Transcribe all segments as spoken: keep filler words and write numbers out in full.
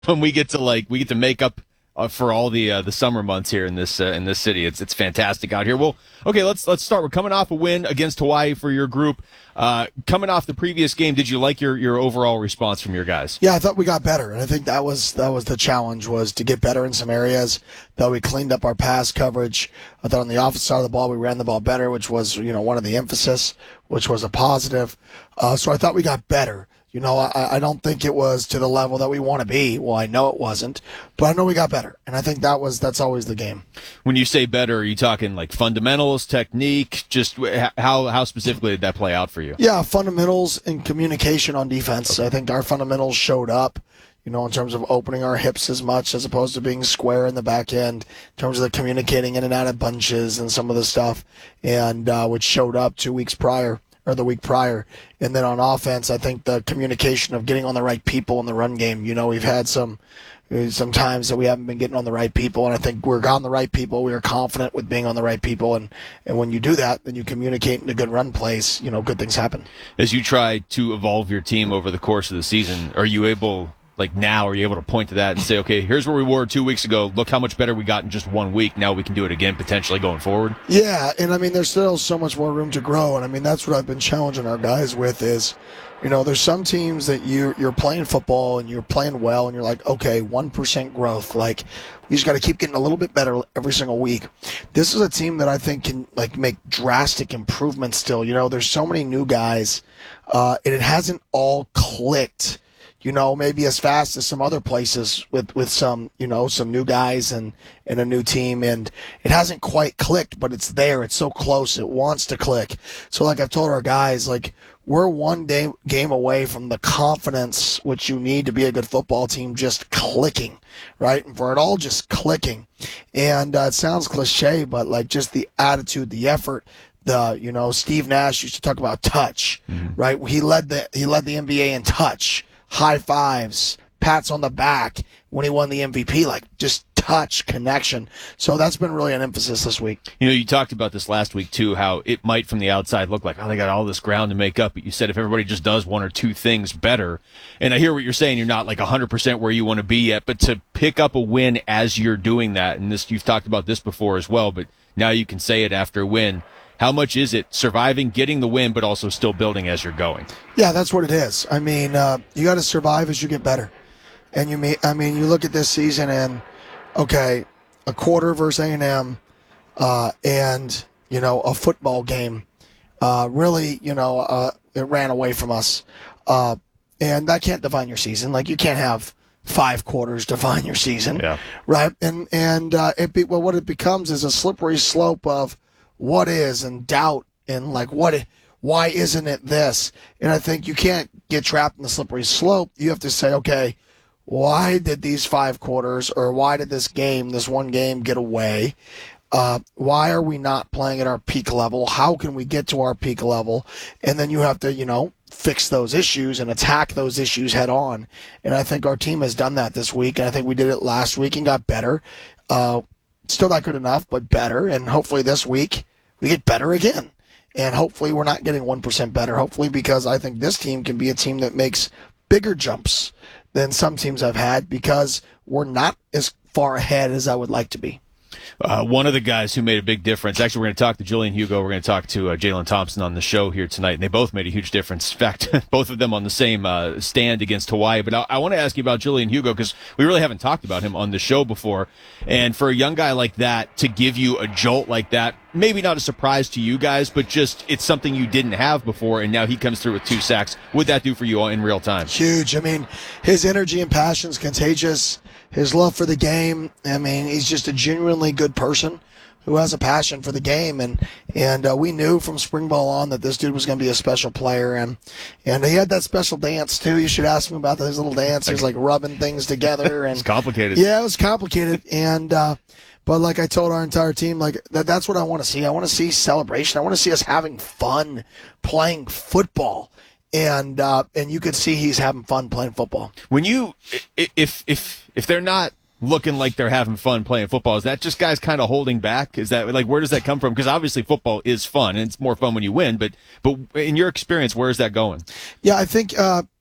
when we get to like we get to make up uh, for all the uh, the summer months here in this uh, in this city. It's it's fantastic out here. Well, okay, let's let's start. We're coming off a win against Hawaii for your group. Uh, coming off the previous game, did you like your, your overall response from your guys? Yeah, I thought we got better, and I think that was that was the challenge, was to get better in some areas. That we cleaned up our pass coverage. I thought on the offensive side of the ball, we ran the ball better, which was, you know, one of the emphasis, which was a positive. Uh, so I thought we got better. You know, I, I don't think it was to the level that we want to be. Well, I know it wasn't, but I know we got better, and I think that was that's always the game. When you say better, are you talking like fundamentals, technique? Just how how specifically did that play out for you? Yeah, fundamentals and communication on defense. I think our fundamentals showed up, you know, in terms of opening our hips as much as opposed to being square in the back end, in terms of the communicating in and out of bunches and some of the stuff, and uh, which showed up two weeks prior. or the week prior. And then on offense, I think the communication of getting on the right people in the run game. You know, we've had some some times that we haven't been getting on the right people, and I think we're on the right people. We are confident with being on the right people, and, and when you do that, then you communicate in a good run plays, you know, good things happen. As you try to evolve your team over the course of the season, are you able... Like now, are you able to point to that and say, okay, here's where we were two weeks ago. Look how much better we got in just one week. Now we can do it again, potentially going forward. Yeah, and I mean, there's still so much more room to grow. And I mean, that's what I've been challenging our guys with is, you know, there's some teams that you, you're playing football and you're playing well and you're like, okay, one percent growth. Like, we just got to keep getting a little bit better every single week. This is a team that I think can, like, make drastic improvements still. You know, there's so many new guys, uh, and it hasn't all clicked, you know, maybe as fast as some other places with, with some, you know, some new guys and, and a new team. And it hasn't quite clicked, but it's there. It's so close. It wants to click. So like I've told our guys, like, we're one day game away from the confidence which you need to be a good football team just clicking, right? And for it all just clicking. And uh, it sounds cliche, but like just the attitude, the effort, the, you know, Steve Nash used to talk about touch, mm-hmm. right? He led the, he led the N B A in touch. High fives, pats on the back when he won the M V P, like just touch, connection. So that's been really an emphasis this week. You know, you talked about this last week too, how it might from the outside look like, oh, they got all this ground to make up. But you said if everybody just does one or two things better, and I hear what you're saying, you're not like one hundred percent where you want to be yet, but to pick up a win as you're doing that, and this you've talked about this before as well, but now you can say it after a win. How much is it surviving, getting the win, but also still building as you're going? Yeah, that's what it is. I mean, uh, you got to survive as you get better. And you mean, I mean, you look at this season and, okay, a quarter versus A and M uh, and, you know, a football game. Uh, really, you know, uh, it ran away from us. Uh, and that can't define your season. Like, you can't have five quarters define your season. Yeah. Right? And, and uh, it be, well, what it becomes is a slippery slope of, what is and doubt and like what why isn't it this? And I think you can't get trapped in the slippery slope. You have to say, okay, why did these five quarters or why did this game, this one game get away? Uh, why are we not playing at our peak level? How can we get to our peak level? And then you have to, you know, fix those issues and attack those issues head on. And I think our team has done that this week. And I think we did it last week and got better. Uh, still not good enough, but better. And hopefully this week we get better again. And hopefully we're not getting one percent better. Hopefully, because I think this team can be a team that makes bigger jumps than some teams I've had because we're not as far ahead as I would like to be. Uh, one of the guys who made a big difference, actually we're going to talk to Julian Hugo, we're going to talk to uh, Jalen Thompson on the show here tonight, and they both made a huge difference. In fact, both of them on the same uh, stand against Hawaii. But I, I want to ask you about Julian Hugo because we really haven't talked about him on the show before. And for a young guy like that to give you a jolt like that, maybe not a surprise to you guys, but just it's something you didn't have before, and now he comes through with two sacks. What'd that do for you in real time? Huge. I mean, his energy and passion is contagious. His love for the game, I mean, he's just a genuinely good person who has a passion for the game. And and uh, we knew from spring ball on that this dude was going to be a special player. And and he had that special dance, too. You should ask him about his little dance. He was, like, rubbing things together. And it's complicated. Yeah, it was complicated. And uh, but like I told our entire team, like that, that's what I want to see. I want to see celebration. I want to see us having fun playing football. And uh, and you could see he's having fun playing football. When you, if if if they're not looking like they're having fun playing football, is that just guys kind of holding back? Is that like where does that come from? Because obviously football is fun and it's more fun when you win. But but in your experience, where is that going? Yeah, I think uh,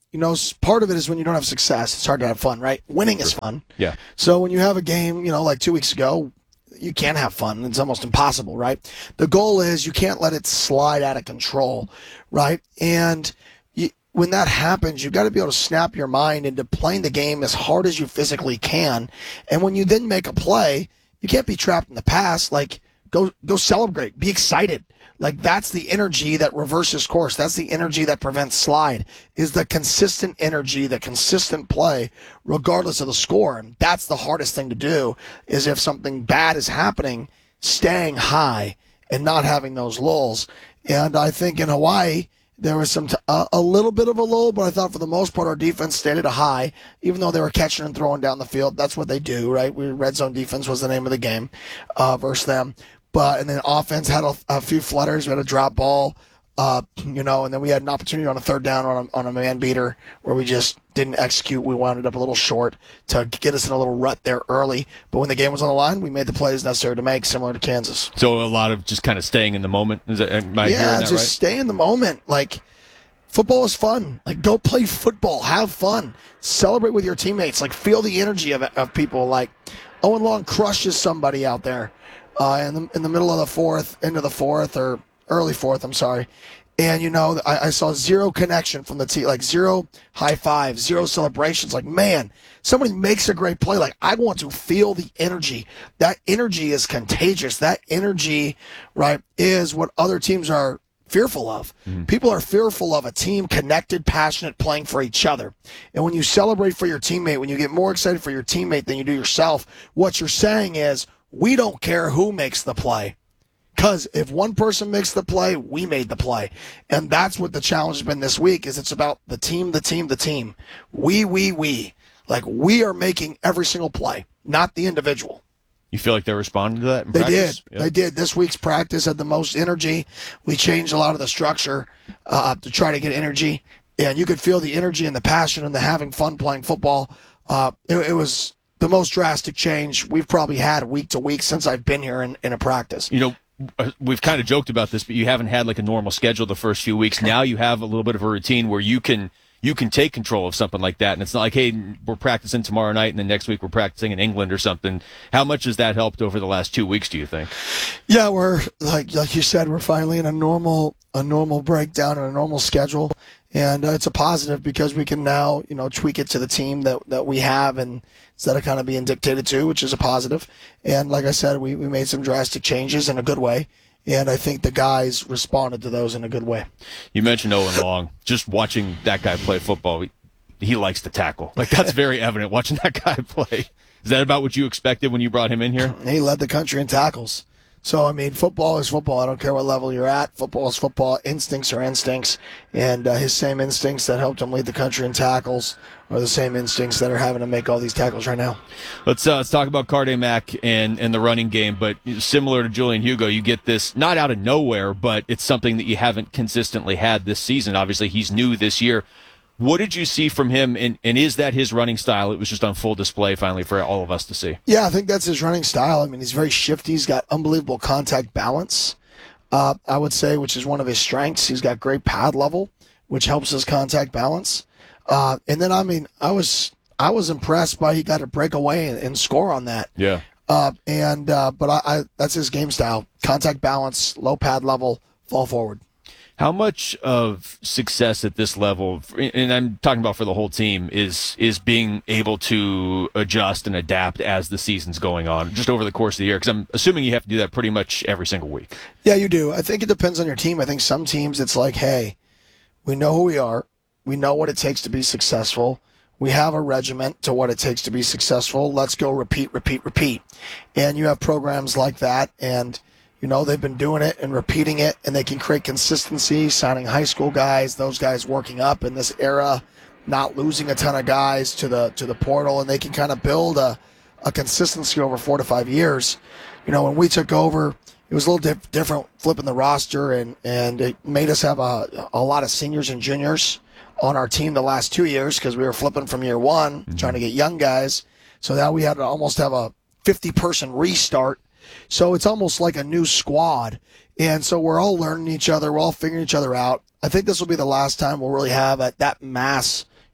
you know, s- part of it is when you don't have success, it's hard to have fun, right? Winning is fun. Yeah. So when you have a game, you know, like two weeks ago, you can't have fun. It's almost impossible, right? The goal is you can't let it slide out of control, right? And you, when that happens, you've got to be able to snap your mind into playing the game as hard as you physically can. And when you then make a play, you can't be trapped in the past. Like, go go celebrate, be excited. Like, that's the energy that reverses course. That's the energy that prevents slide, is the consistent energy, the consistent play, regardless of the score. And that's the hardest thing to do, is if something bad is happening, staying high and not having those lulls. And I think in Hawaii, there was some t- uh, a little bit of a lull, but I thought for the most part our defense stayed at a high, even though they were catching and throwing down the field. That's what they do, right? We red zone defense was the name of the game uh, versus them. But and then offense had a, a few flutters. We had a drop ball, uh, you know, and then we had an opportunity on a third down on a, on a man beater where we just didn't execute. We wound up a little short to get us in a little rut there early. But when the game was on the line, we made the plays necessary to make, similar to Kansas. So a lot of just kind of staying in the moment. Is that, am I yeah, hearing that just right? stay in the moment. Like, football is fun. Like, go play football. Have fun. Celebrate with your teammates. Like, feel the energy of of people. Like, Owen Long crushes somebody out there. Uh, in the in the middle of the fourth, into the fourth, or early fourth, I'm sorry. And, you know, I, I saw zero connection from the team, like zero high fives, zero celebrations. Like, man, somebody makes a great play. Like, I want to feel the energy. That energy is contagious. That energy, right, is what other teams are fearful of. Mm-hmm. People are fearful of a team connected, passionate, playing for each other. And when you celebrate for your teammate, when you get more excited for your teammate than you do yourself, what you're saying is, we don't care who makes the play. Because if one person makes the play, we made the play. And that's what the challenge has been this week, is it's about the team, the team, the team. We, we, we. Like, we are making every single play, not the individual. You feel like they're responding to that in they practice? did. Yep. They did. This week's practice had the most energy. We changed a lot of the structure uh, to try to get energy. And you could feel the energy and the passion and the having fun playing football. Uh, it, it was the most drastic change we've probably had week to week since I've been here in, in a practice. You know, we've kind of joked about this, but you haven't had like a normal schedule the first few weeks. Now you have a little bit of a routine where you can you can take control of something like that. And it's not like, hey, we're practicing tomorrow night and then next week we're practicing in England or something. How much has that helped over the last two weeks, do you think? Yeah, we're, like like you said, we're finally in a normal a normal breakdown and a normal schedule. And uh, it's a positive because we can now, you know, tweak it to the team that, that we have, and instead of kind of being dictated to, which is a positive. And like I said, we, we made some drastic changes in a good way. And I think the guys responded to those in a good way. You mentioned Owen Long. Just watching that guy play football, he, he likes to tackle. Like, that's very evident watching that guy play. Is that about what you expected when you brought him in here? He led the country in tackles. So, I mean, football is football. I don't care what level you're at. Football is football. Instincts are instincts. And uh, his same instincts that helped him lead the country in tackles are the same instincts that are having to make all these tackles right now. Let's uh, let's talk about Carde Mack and, and the running game. But similar to Julian Hugo, you get this not out of nowhere, but it's something that you haven't consistently had this season. Obviously, he's new this year. What did you see from him, and, and is that his running style? It was just on full display finally for all of us to see. Yeah, I think that's his running style. I mean, he's very shifty. He's got unbelievable contact balance, uh, I would say, which is one of his strengths. He's got great pad level, which helps his contact balance. Uh, and then, I mean, I was I was impressed by he got to break away and, and score on that. Yeah. Uh, and uh, but I, I that's his game style: contact balance, low pad level, fall forward. How much of success at this level, and I'm talking about for the whole team, is is being able to adjust and adapt as the season's going on, just over the course of the year? Because I'm assuming you have to do that pretty much every single week. Yeah, you do. I think it depends on your team. I think some teams it's like, hey, we know who we are. We know what it takes to be successful. We have a regiment to what it takes to be successful. Let's go repeat, repeat, repeat. And you have programs like that, and you know, they've been doing it and repeating it, and they can create consistency, signing high school guys, those guys working up in this era, not losing a ton of guys to the to the portal, and they can kind of build a, a consistency over four to five years. You know, when we took over, it was a little dif- different flipping the roster, and, and it made us have a, a lot of seniors and juniors on our team the last two years because we were flipping from year one, mm-hmm. trying to get young guys. So now we had to almost have a fifty-person restart. So it's almost like a new squad. And so we're all learning each other. We're all figuring each other out. I think this will be the last time we'll really have a, that mass,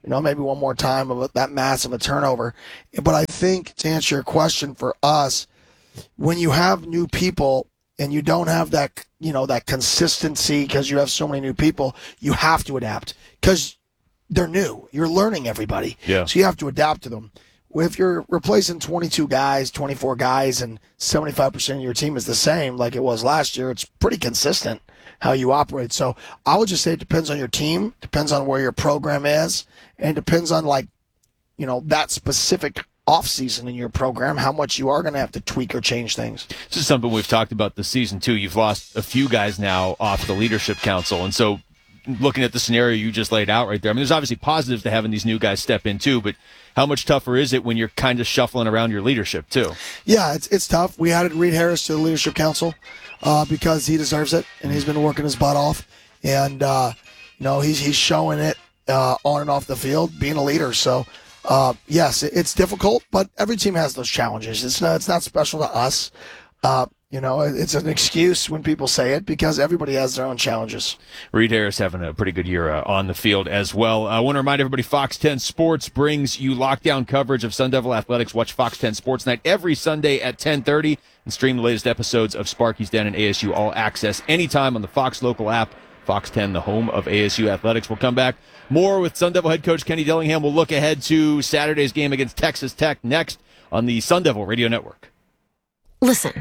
you know, maybe one more time of that massive a turnover. But I think to answer your question for us, when you have new people and you don't have that, you know, that consistency because you have so many new people, you have to adapt because they're new. You're learning everybody. Yeah. So you have to adapt to them. If you're replacing twenty-two guys, twenty-four guys, and seventy-five percent of your team is the same like it was last year, it's pretty consistent how you operate. So I would just say it depends on your team, depends on where your program is, and depends on, like, you know, that specific offseason in your program, how much you are going to have to tweak or change things. This is something we've talked about this season, too. You've lost a few guys now off the leadership council, and so looking at the scenario you just laid out right there, I mean, there's obviously positives to having these new guys step in, too, but how much tougher is it when you're kind of shuffling around your leadership, too? Yeah, it's it's tough. We added Reed Harris to the leadership council uh, because he deserves it, and he's been working his butt off. And, uh, you know, he's, he's showing it uh, on and off the field, being a leader. So, uh, yes, it, it's difficult, but every team has those challenges. It's not, it's not special to us. Uh, You know, it's an excuse when people say it because everybody has their own challenges. Reed Harris having a pretty good year uh, on the field as well. I want to remind everybody, Fox ten Sports brings you lockdown coverage of Sun Devil Athletics. Watch Fox ten Sports Night every Sunday at ten thirty and stream the latest episodes of Sparky's Den and A S U All Access anytime on the Fox local app. Fox ten, the home of A S U Athletics. We'll come back more with Sun Devil head coach Kenny Dillingham. We'll look ahead to Saturday's game against Texas Tech next on the Sun Devil Radio Network. Listen.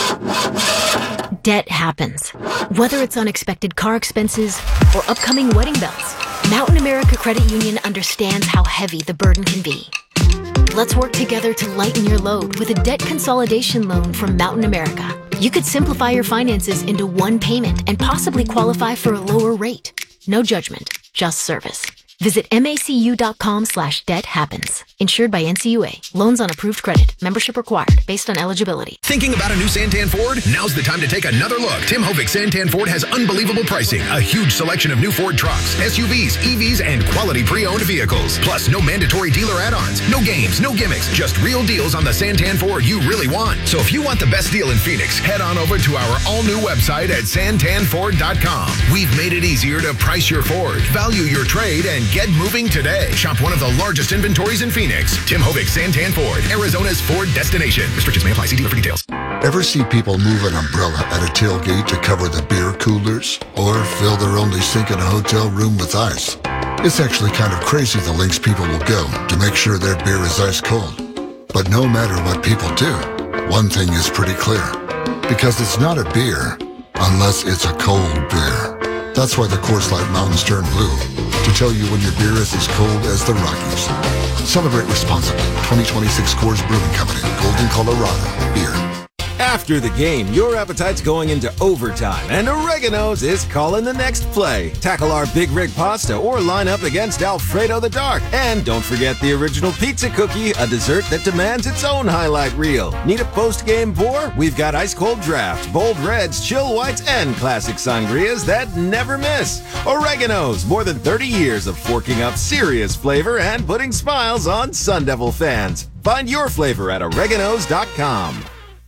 Debt happens. Whether it's unexpected car expenses or upcoming wedding bells, Mountain America Credit Union understands how heavy the burden can be. Let's work together to lighten your load with a debt consolidation loan from Mountain America. You could simplify your finances into one payment and possibly qualify for a lower rate. No judgment, just service. Visit macu.com slash debt happens. Insured by N C U A. Loans on approved credit. Membership required based on eligibility. Thinking about a new Santan Ford? Now's the time to take another look. Tim Hovick Santan Ford has unbelievable pricing, a huge selection of new Ford trucks, S U Vs, E Vs, and quality pre-owned vehicles. Plus, no mandatory dealer add-ons, no games, no gimmicks, just real deals on the Santan Ford you really want. So if you want the best deal in Phoenix, head on over to our all-new website at santan ford dot com. We've made it easier to price your Ford, value your trade, and get moving today. Shop one of the largest inventories in Phoenix. Tim Hovick Santan Ford, Arizona's Ford destination. Restrictions may apply. See dealer for details. Ever see people move an umbrella at a tailgate to cover the beer coolers? Or fill their only sink in a hotel room with ice? It's actually kind of crazy the lengths people will go to make sure their beer is ice cold. But no matter what people do, one thing is pretty clear. Because it's not a beer unless it's a cold beer. That's why the Coors Light Mountains turn blue, to tell you when your beer is as cold as the Rockies. Celebrate responsibly. twenty twenty-six Coors Brewing Company, Golden, Colorado. Beer. After the game, your appetite's going into overtime, and Oregano's is calling the next play. Tackle our Big Rig pasta or line up against Alfredo the Dark. And don't forget the original pizza cookie, a dessert that demands its own highlight reel. Need a post-game pour? We've got ice-cold draft, bold reds, chill whites, and classic sangrias that never miss. Oregano's, more than thirty years of forking up serious flavor and putting smiles on Sun Devil fans. Find your flavor at oreganos dot com.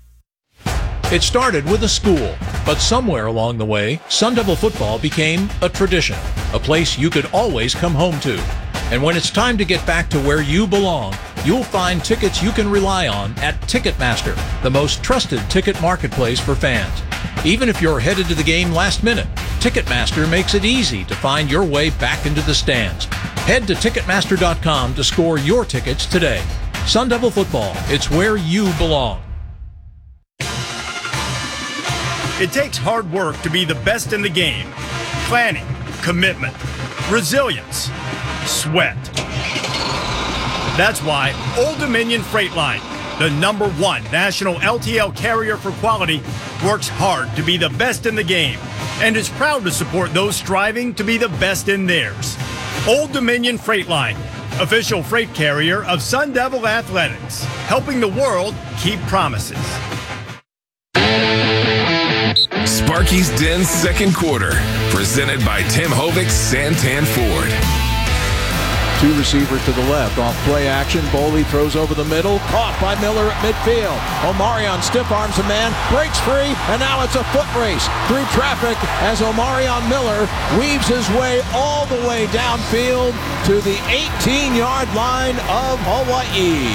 It started with a school, but somewhere along the way, Sun Devil football became a tradition, a place you could always come home to. And when it's time to get back to where you belong, you'll find tickets you can rely on at Ticketmaster, the most trusted ticket marketplace for fans. Even if you're headed to the game last minute, Ticketmaster makes it easy to find your way back into the stands. Head to Ticketmaster dot com to score your tickets today. Sun Devil football, it's where you belong. It takes hard work to be the best in the game. Planning, commitment, resilience, sweat. That's why Old Dominion Freight Line, the number one national L T L carrier for quality, works hard to be the best in the game and is proud to support those striving to be the best in theirs. Old Dominion Freight Line, official freight carrier of Sun Devil Athletics, helping the world keep promises. Sparky's Den second quarter, presented by Tim Hovick Santan Ford. Two receivers to the left. Off play action, Boley throws over the middle. Caught by Miller at midfield. Omarion stiff arms a man, breaks free, and now it's a foot race through traffic as Omarion Miller weaves his way all the way downfield to the eighteen-yard line of Hawaii.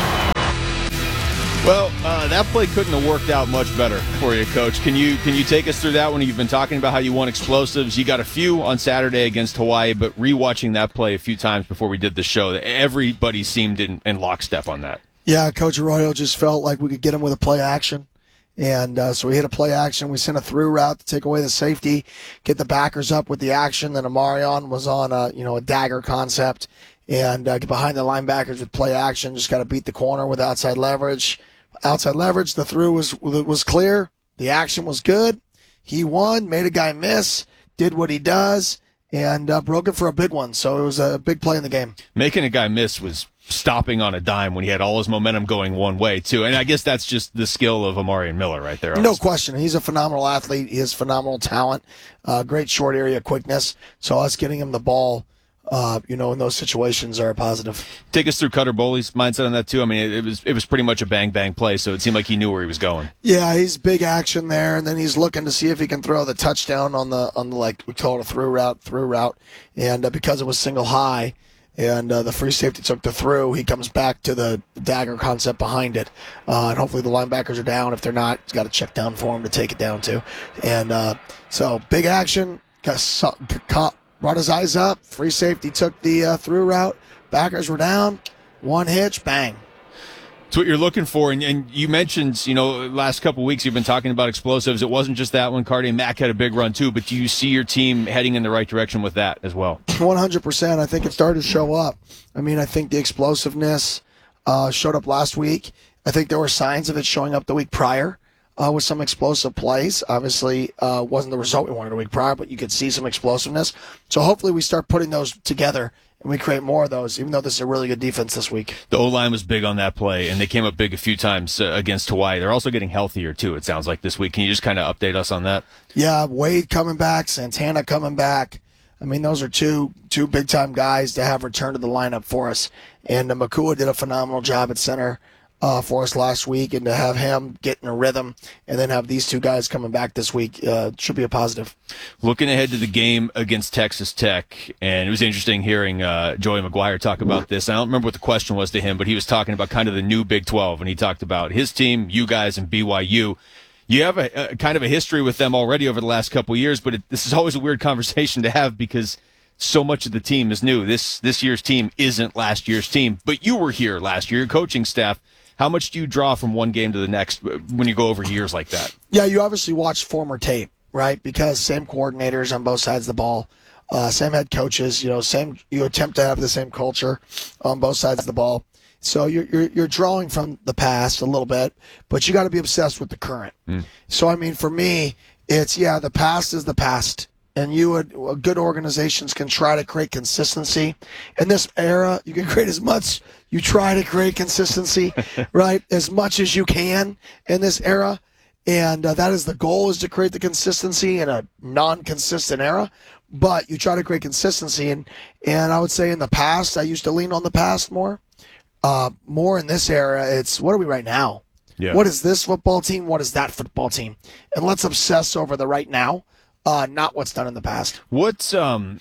Well, uh, that play couldn't have worked out much better for you, Coach. Can you can you take us through that one? You've been talking about how you want explosives. You got a few on Saturday against Hawaii, but rewatching that play a few times before we did the show, everybody seemed in, in lockstep on that. Yeah, Coach Arroyo just felt like we could get him with a play action. And uh, so we hit a play action. We sent a through route to take away the safety, get the backers up with the action. Then Omarion was on a, you know, a dagger concept and uh, get behind the linebackers with play action. Just got to beat the corner with outside leverage. Outside leverage, the through was was clear. The action was good. He won, made a guy miss, did what he does, and uh, broke it for a big one. So it was a big play in the game. Making a guy miss was stopping on a dime when he had all his momentum going one way, too. And I guess that's just the skill of Omarion Miller right there. No question. He's a phenomenal athlete. He has phenomenal talent, uh, great short area quickness. So us getting him the ball, Uh, you know, in those situations are a positive. Take us through Cutter Boley's mindset on that too. I mean, it, it was it was pretty much a bang bang play, so it seemed like he knew where he was going. Yeah, he's big action there, and then he's looking to see if he can throw the touchdown on the on the like we call it a through route, through route, and uh, because it was single high, and uh, the free safety took the through, he comes back to the dagger concept behind it, uh, and hopefully the linebackers are down. If they're not, he's got to check down for him to take it down to, and uh, so big action. Got caught. Brought his eyes up. Free safety took the uh, through route. Backers were down. One hitch, bang. It's what you're looking for. And, and you mentioned, you know, last couple of weeks you've been talking about explosives. It wasn't just that one. Cardi and Mack had a big run too. But do you see your team heading in the right direction with that as well? one hundred percent. I think it started to show up. I mean, I think the explosiveness uh, showed up last week. I think there were signs of it showing up the week prior. Uh, with some explosive plays. Obviously, uh, wasn't the result we wanted a week prior, but you could see some explosiveness. So hopefully we start putting those together and we create more of those, even though this is a really good defense this week. The O-line was big on that play, and they came up big a few times uh, against Hawaii. They're also getting healthier, too, it sounds like, this week. Can you just kind of update us on that? Yeah, Wade coming back, Santana coming back. I mean, those are two two big-time guys to have returned to the lineup for us. And uh, Makua did a phenomenal job at center. Uh, for us last week, and to have him get in a rhythm and then have these two guys coming back this week uh, should be a positive. Looking ahead to the game against Texas Tech, and it was interesting hearing uh, Joey McGuire talk about this. I don't remember what the question was to him, but he was talking about kind of the new Big twelve, and he talked about his team, you guys, and B Y U. You have a, a kind of a history with them already over the last couple of years, but it, this is always a weird conversation to have because so much of the team is new. This this year's team isn't last year's team, but you were here last year, your coaching staff. How much do you draw from one game to the next when you go over years like that? Yeah, you obviously watch former tape, right? Because same coordinators on both sides of the ball, uh, same head coaches, you know, same. You attempt to have the same culture on both sides of the ball. So you're you're, you're drawing from the past a little bit, but you got to be obsessed with the current. Mm. So I mean, for me, it's yeah, the past is the past. And you would, good organizations can try to create consistency. In this era, you can create as much, you try to create consistency, right, as much as you can in this era. And uh, that is the goal, is to create the consistency in a non-consistent era. But you try to create consistency. And, and I would say in the past, I used to lean on the past more. Uh, more in this era, it's what are we right now? Yeah. What is this football team? What is that football team? And let's obsess over the right now. Uh, not what's done in the past. What's, um,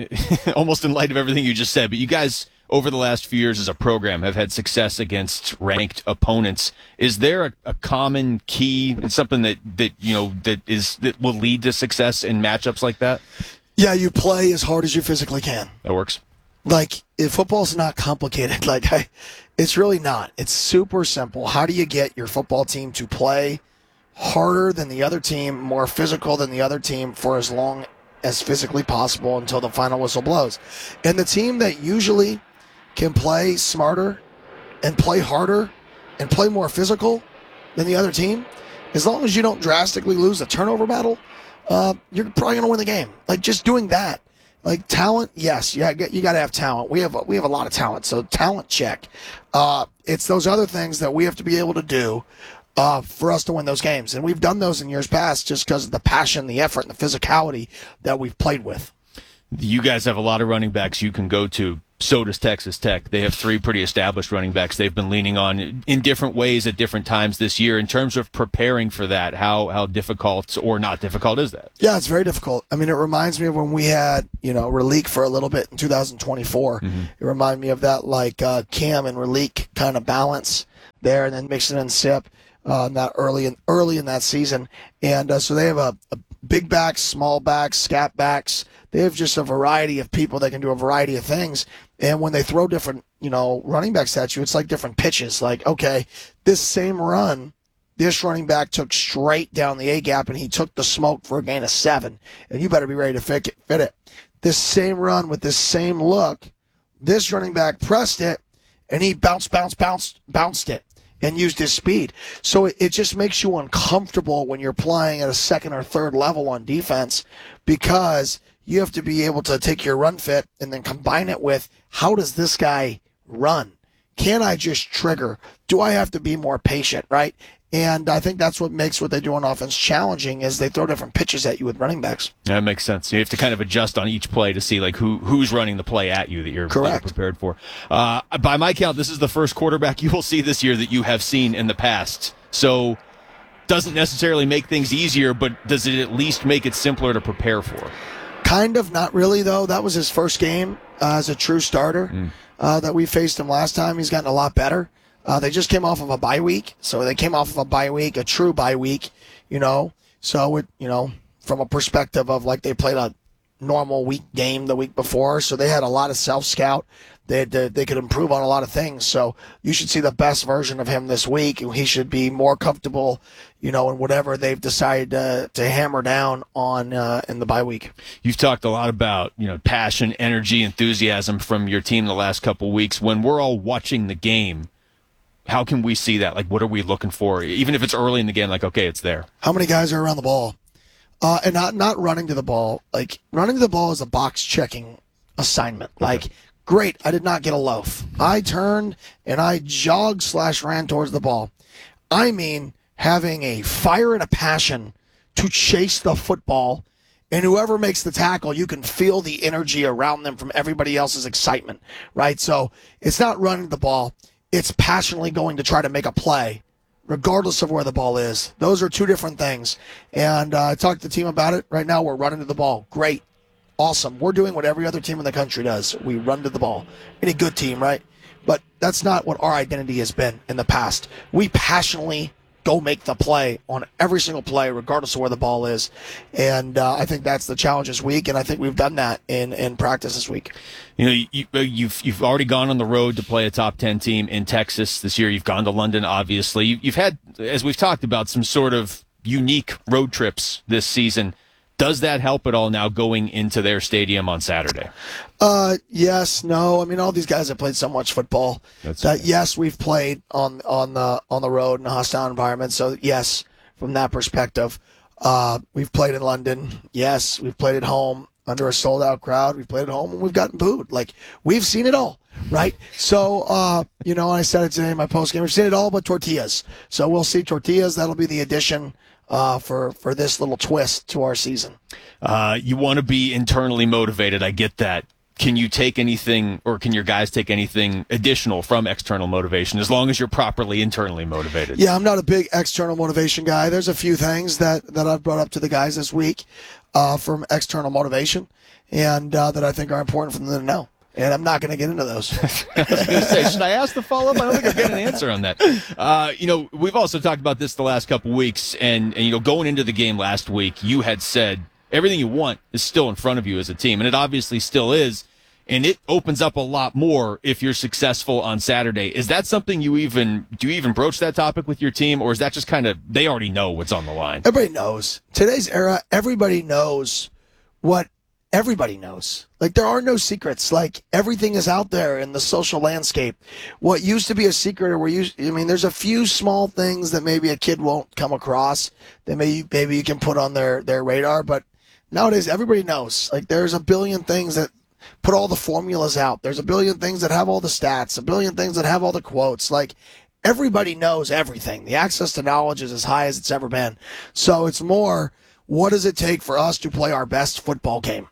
almost in light of everything you just said, but you guys, over the last few years as a program, have had success against ranked opponents. Is there a, a common key, something that, that, you know, that is, that will lead to success in matchups like that? Yeah, you play as hard as you physically can. That works. Like, if football's not complicated, like, I, it's really not. It's super simple. How do you get your football team to play harder than the other team, more physical than the other team for as long as physically possible until the final whistle blows? And the team that usually can play smarter and play harder and play more physical than the other team, as long as you don't drastically lose a turnover battle, uh, you're probably going to win the game. Like, just doing that. Like, talent, yes, you got, you got to have talent. We have we have a lot of talent, so talent check. Uh, it's those other things that we have to be able to do Uh, for us to win those games. And we've done those in years past just because of the passion, the effort, and the physicality that we've played with. You guys have a lot of running backs you can go to. So does Texas Tech. They have three pretty established running backs they've been leaning on in different ways at different times this year. In terms of preparing for that, how how difficult or not difficult is that? Yeah, it's very difficult. I mean, it reminds me of when we had, you know, Raleek for a little bit in two thousand twenty-four. Mm-hmm. It reminded me of that, like uh, Cam and Raleek kind of balance there, and then Mixon and Sip uh, not early in, early in that season. And uh, so they have a, a big backs, small backs, scat backs. They have just a variety of people that can do a variety of things. And when they throw different, you know, running backs at you, it's like different pitches. Like, okay, this same run, this running back took straight down the A-gap, and he took the smoke for a gain of seven. And you better be ready to fit it. Fit it. This same run with this same look, this running back pressed it, and he bounced, bounced, bounced, bounced it and used his speed. So it, it just makes you uncomfortable when you're playing at a second or third level on defense, because you have to be able to take your run fit and then combine it with, how does this guy run? Can I just trigger? Do I have to be more patient, right? And I think that's what makes what they do on offense challenging, is they throw different pitches at you with running backs. That makes sense. You have to kind of adjust on each play to see like who who's running the play at you that you're, that you're prepared for. Uh, by my count, this is the first quarterback you will see this year that you have seen in the past. So doesn't necessarily make things easier, but does it at least make it simpler to prepare for? Kind of, not really, though. That was his first game uh, as a true starter mm. uh, that we faced him last time. He's gotten a lot better. Uh, they just came off of a bye week, so they came off of a bye week, a true bye week, you know. So, it, you know, from a perspective of like they played a normal week game the week before, so they had a lot of self-scout. They had to, they could improve on a lot of things. So you should see the best version of him this week. He should be more comfortable, you know, in whatever they've decided to, to hammer down on uh, in the bye week. You've talked a lot about, you know, passion, energy, enthusiasm from your team the last couple of weeks. When we're all watching the game, how can we see that? Like, what are we looking for? Even if it's early in the game, like, okay, it's there. How many guys are around the ball? Uh, and not, not running to the ball. Like, running to the ball is a box checking assignment. Okay. Like, great, I did not get a loaf. I turned and I jogged slash ran towards the ball. I mean, having a fire and a passion to chase the football, and whoever makes the tackle, you can feel the energy around them from everybody else's excitement, right? So it's not running the ball. It's passionately going to try to make a play, regardless of where the ball is. Those are two different things. And uh, I talked to the team about it. Right now, we're running to the ball. Great. Awesome. We're doing what every other team in the country does. We run to the ball. Any good team, right? But that's not what our identity has been in the past. We passionately go make the play on every single play, regardless of where the ball is. And uh, I think that's the challenge this week, and I think we've done that in, in practice this week. You know, you, you've you've already gone on the road to play a top ten team in Texas this year. You've gone to London, obviously. You've had, as we've talked about, some sort of unique road trips this season. Does that help at all now going into their stadium on Saturday? Uh, yes, no. I mean, all these guys have played so much football That's that okay. yes, we've played on on the on the road in a hostile environment. So yes, from that perspective, uh, we've played in London. Yes, we've played at home under a sold out crowd. We've played at home and we've gotten booed. Like, we've seen it all, right? So, uh, you know, I said it today in my post game. We've seen it all but tortillas. So we'll see tortillas. That'll be the addition. Uh, for, for this little twist to our season. Uh, you want to be internally motivated. I get that. Can you take anything, or can your guys take anything additional from external motivation, as long as you're properly internally motivated? Yeah, I'm not a big external motivation guy. There's a few things that, that I've brought up to the guys this week uh, from external motivation, and uh, that I think are important for them to know. And I'm not going to get into those. I was going to say, should I ask the follow-up? I don't think I'll get an answer on that. Uh, you know, we've also talked about this the last couple weeks, and, and, you know, going into the game last week, you had said everything you want is still in front of you as a team, and it obviously still is, and it opens up a lot more if you're successful on Saturday. Is that something you even, do you even broach that topic with your team, or is that just kind of, they already know what's on the line? Everybody knows. Today's era, everybody knows what everybody knows. Like, there are no secrets. Like, everything is out there in the social landscape. What used to be a secret, or where you, I mean, there's a few small things that maybe a kid won't come across that maybe maybe you can put on their, their radar. But nowadays, everybody knows. Like, there's a billion things that put all the formulas out. There's a billion things that have all the stats, a billion things that have all the quotes. Like, everybody knows everything. The access to knowledge is as high as it's ever been. So it's more, what does it take for us to play our best football game?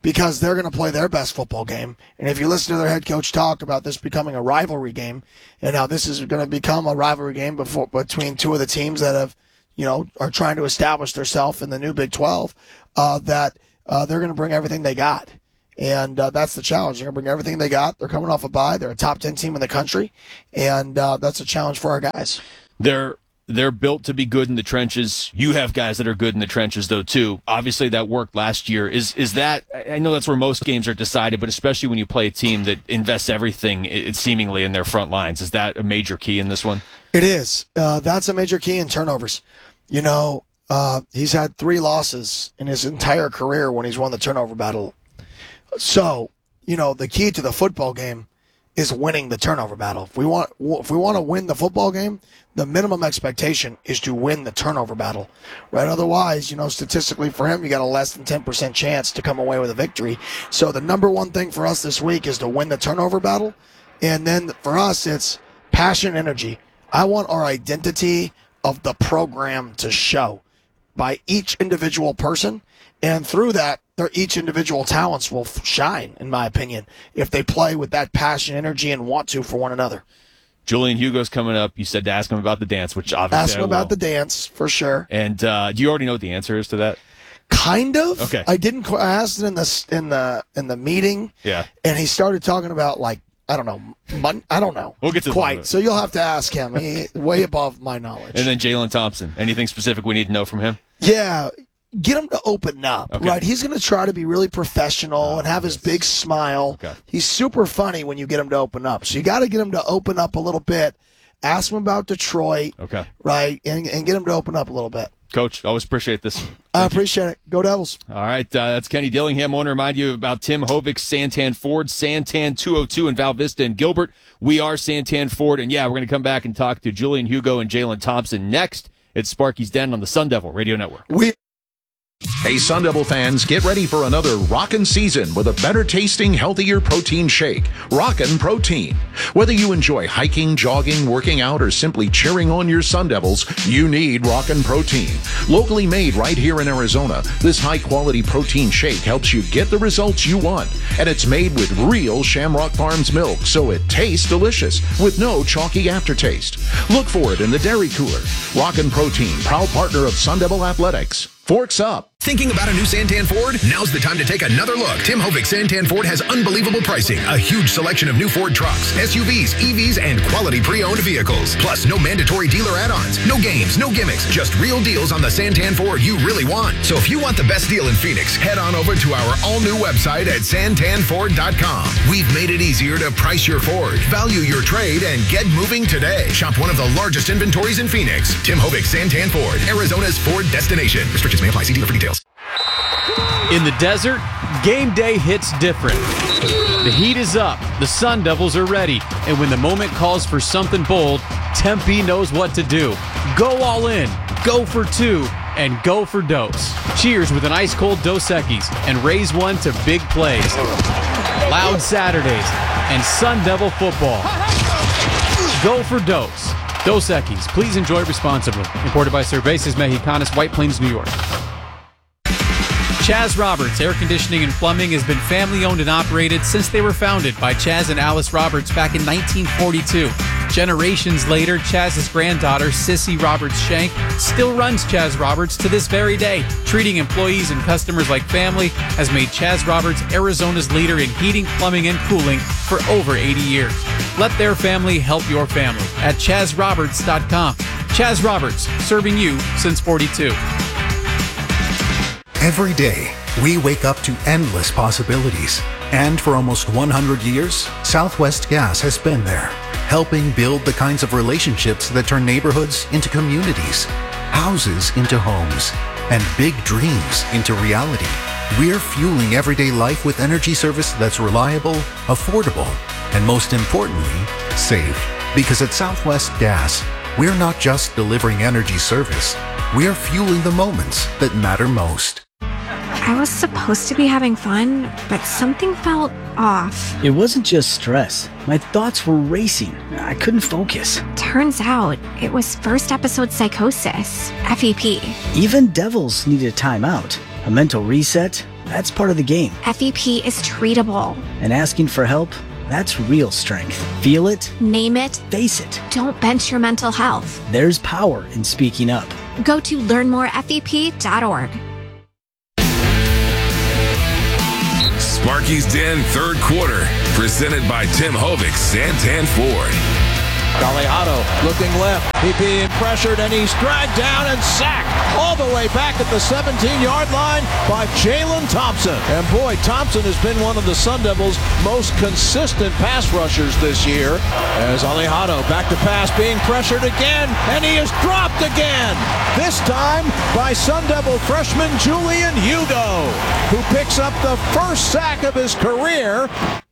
because they're going to play their best football game. And if you listen to their head coach talk about this becoming a rivalry game, and now this is going to become a rivalry game before, between two of the teams that have, you know, are trying to establish themselves in the new Big twelve, uh, that uh, they're going to bring everything they got. And uh, that's the challenge. They're going to bring everything they got. They're coming off a bye. They're a top ten team in the country, and uh, that's a challenge for our guys. They're they're built to be good in the trenches. You have guys that are good in the trenches, though, too. Obviously, that worked last year. Is is that? I know that's where most games are decided, but especially when you play a team that invests everything, it, seemingly, in their front lines. Is that a major key in this one? It is. Uh, that's a major key in turnovers. You know, uh, he's had three losses in his entire career when he's won the turnover battle. So, you know, the key to the football game is winning the turnover battle. If we want, if we want to win the football game, the minimum expectation is to win the turnover battle, right? Otherwise, you know, statistically for him, you got a less than ten percent chance to come away with a victory. So the number one thing for us this week is to win the turnover battle. And then for us, it's passion, energy. I want our identity of the program to show by each individual person. And through that, their each individual talents will shine, in my opinion, if they play with that passion, energy, and want to for one another. Julian Hugo's coming up. You said to ask him about the dance, which obviously Ask him I about will. the dance, for sure. And uh, do you already know what the answer is to that? Kind of. Okay. I didn't. qu- I asked it in the in the in the meeting. Yeah. And he started talking about, like, I don't know. Mon- I don't know. We'll get to the bottom of quite. it. So you'll have to ask him. He, way above my knowledge. And then Jalen Thompson. Anything specific we need to know from him? Yeah. Get him to open up, Okay. right? He's going to try to be really professional Oh, and have his big smile. Okay. He's super funny when you get him to open up. So you got to get him to open up a little bit. Ask him about Detroit, Okay. right? And, and get him to open up a little bit. Coach, always appreciate this. I appreciate it. Go Devils. All right, uh, that's Kenny Dillingham. I want to remind you about Tim Hovik, Santan Ford, Santan two oh two in Val Vista and Gilbert. We are Santan Ford. And, yeah, we're going to come back and talk to Julian Hugo and Jalen Thompson next. It's Sparky's Den on the Sun Devil Radio Network. We Hey, Sun Devil fans, get ready for another rockin' season with a better tasting, healthier protein shake. Rockin' Protein. Whether you enjoy hiking, jogging, working out, or simply cheering on your Sun Devils, you need Rockin' Protein. Locally made right here in Arizona, this high-quality protein shake helps you get the results you want. And it's made with real Shamrock Farms milk, so it tastes delicious with no chalky aftertaste. Look for it in the dairy cooler. Rockin' Protein, proud partner of Sun Devil Athletics. Forks up. Thinking about a new Santan Ford? Now's the time to take another look. Tim Hovik Santan Ford has unbelievable pricing, a huge selection of new Ford trucks, S U Vs, E Vs, and quality pre-owned vehicles. Plus, no mandatory dealer add-ons, no games, no gimmicks, just real deals on the Santan Ford you really want. So if you want the best deal in Phoenix, head on over to our all-new website at santan ford dot com. We've made it easier to price your Ford, value your trade, and get moving today. Shop one of the largest inventories in Phoenix. Tim Hovik Santan Ford, Arizona's Ford destination. Restrictions may apply. See dealer for details. In the desert, game day hits different. The heat is up, the Sun Devils are ready, and when the moment calls for something bold, Tempe knows what to do. Go all in, go for two, and go for Dos. Cheers with an ice-cold Dos Equis and raise one to big plays. Loud Saturdays and Sun Devil football. Go for Dos. Dos Equis. Please enjoy responsibly. Imported by Cervezas Mexicanas, White Plains, New York. Chaz Roberts Air Conditioning and Plumbing has been family-owned and operated since they were founded by Chaz and Alice Roberts back in nineteen forty-two. Generations later, Chaz's granddaughter, Sissy Roberts Shank, still runs Chaz Roberts to this very day. Treating employees and customers like family has made Chaz Roberts Arizona's leader in heating, plumbing, and cooling for over eighty years. Let their family help your family at chaz roberts dot com. Chaz Roberts, serving you since forty-two. Every day, we wake up to endless possibilities. And for almost one hundred years, Southwest Gas has been there, helping build the kinds of relationships that turn neighborhoods into communities, houses into homes, and big dreams into reality. We're fueling everyday life with energy service that's reliable, affordable, and most importantly, safe. Because at Southwest Gas, we're not just delivering energy service, we're fueling the moments that matter most. I was supposed to be having fun, but something felt off. It wasn't just stress. My thoughts were racing. I couldn't focus. Turns out it was first episode psychosis, F E P. Even devils need a timeout, a mental reset, a that's part of the game. F E P is treatable. And asking for help, that's real strength. Feel it, Name it. face it. Don't bench your mental health. There's power in speaking up. Go to learn more F E P dot org. Sparky's Den third quarter, presented by Tim Hovick, Santan Ford. Galliano looking left. He being pressured, and he's dragged down and sacked all the way back at the seventeen-yard line by Jalen Thompson. And boy, Thompson has been one of the Sun Devils' most consistent pass rushers this year. As Alejandro back to pass, being pressured again, and he is dropped again. This time by Sun Devil freshman Julian Hugo, who picks up the first sack of his career.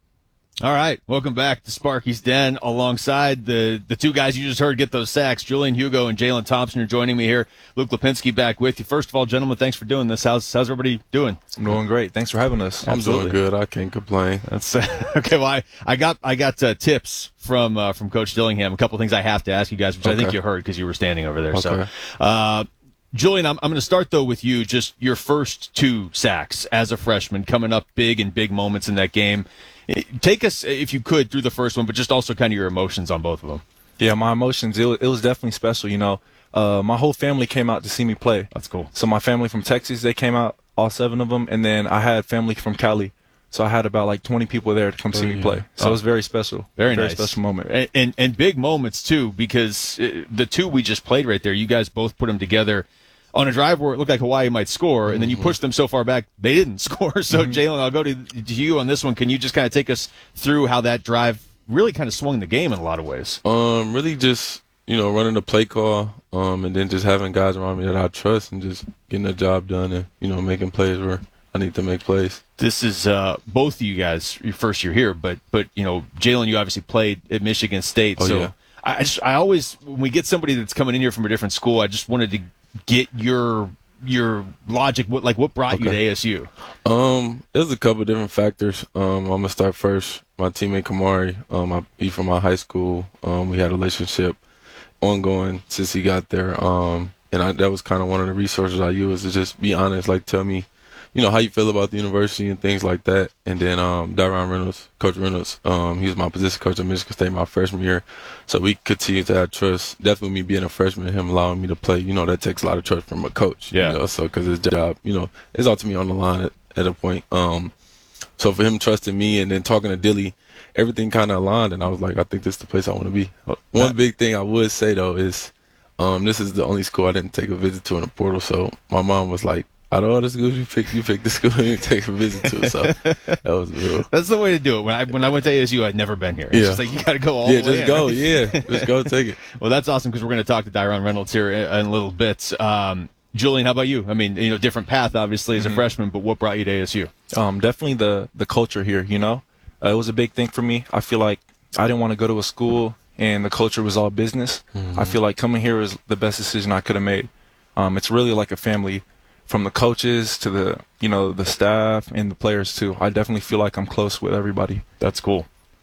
All right, welcome back to Sparky's Den. Alongside the the two guys you just heard get those sacks, Julian Hugo and Jalen Thompson are joining me here. Luke Lipinski back with you. First of all, gentlemen, thanks for doing this. How's how's everybody doing? I'm doing great. Thanks for having us. Absolutely. I'm doing good. I can't complain. That's uh, okay. Well, I, I got I got uh, tips from uh, from Coach Dillingham. A couple of things I have to ask you guys, which Okay. I think you heard because you were standing over there. Okay. So, uh, Julian, I'm I'm going to start though with you. Just your first two sacks as a freshman, coming up big in big moments in that game. Take us, if you could, through the first one, but just also kind of your emotions on both of them. Yeah, my emotions, it was, it was definitely special, you know. Uh, my whole family came out to see me play. That's cool. So my family from Texas, they came out, all seven of them, and then I had family from Cali. So I had about like twenty people there to come see Oh, me yeah. play. So Oh. it was very special. Very, very nice. special moment. And, and and big moments, too, because uh, the two we just played right there, you guys both put them together on a drive where it looked like Hawaii might score, and then you pushed them so far back, they didn't score. So, Mhm. Jalen, I'll go to, to you on this one. Can you just kind of take us through how that drive really kind of swung the game in a lot of ways? Um, really just, you know, running the play call, um, and then just having guys around me that I trust and just getting the job done and, you know, making plays where I need to make plays. This is uh, both of you guys, your first year here, but, but you know, Jalen, you obviously played at Michigan State. Oh, so yeah. I, I just, I always, when we get somebody that's coming in here from a different school, I just wanted to get your your logic. What like what brought you to Okay. A S U? Um, there's a couple different factors. Um, I'm gonna start first. My teammate Kamari, um, I, he from my high school. Um, we had a relationship ongoing since he got there. Um, and I, that was kind of one of the resources I used to just be honest, like tell me, you know, how you feel about the university and things like that. And then um, Dyron Reynolds, Coach Reynolds, um, he was my position coach at Michigan State my freshman year. So we continue to have trust. Definitely me being a freshman, him allowing me to play, you know, that takes a lot of trust from a coach. Yeah. You know, so because his job, you know, it's all to me on the line at, at a point. Um, so for him trusting me and then talking to Dilly, everything kind of aligned. And I was like, I think this is the place I want to be. One big thing I would say, though, is um, this is the only school I didn't take a visit to in the portal. So my mom was like, out of all the schools you picked, you picked the school you didn't take a visit to. So that was real. That's the way to do it. When I when I went to A S U, I'd never been here. It's Yeah. just like you got to go all Yeah, the way just in, go. right? Yeah, just go take it. Well, that's awesome because we're going to talk to Dyron Reynolds here in, in a little bit. Um, Julian, how about you? I mean, you know, different path obviously as a Mhm. freshman, but what brought you to A S U? Um, definitely the the culture here. You know, uh, it was a big thing for me. I feel like I didn't want to go to a school and the culture was all business. I feel like coming here was the best decision I could have made. Um, it's really like a family, from the coaches to the you know the staff and the players too. I definitely feel like I'm close with everybody. That's cool.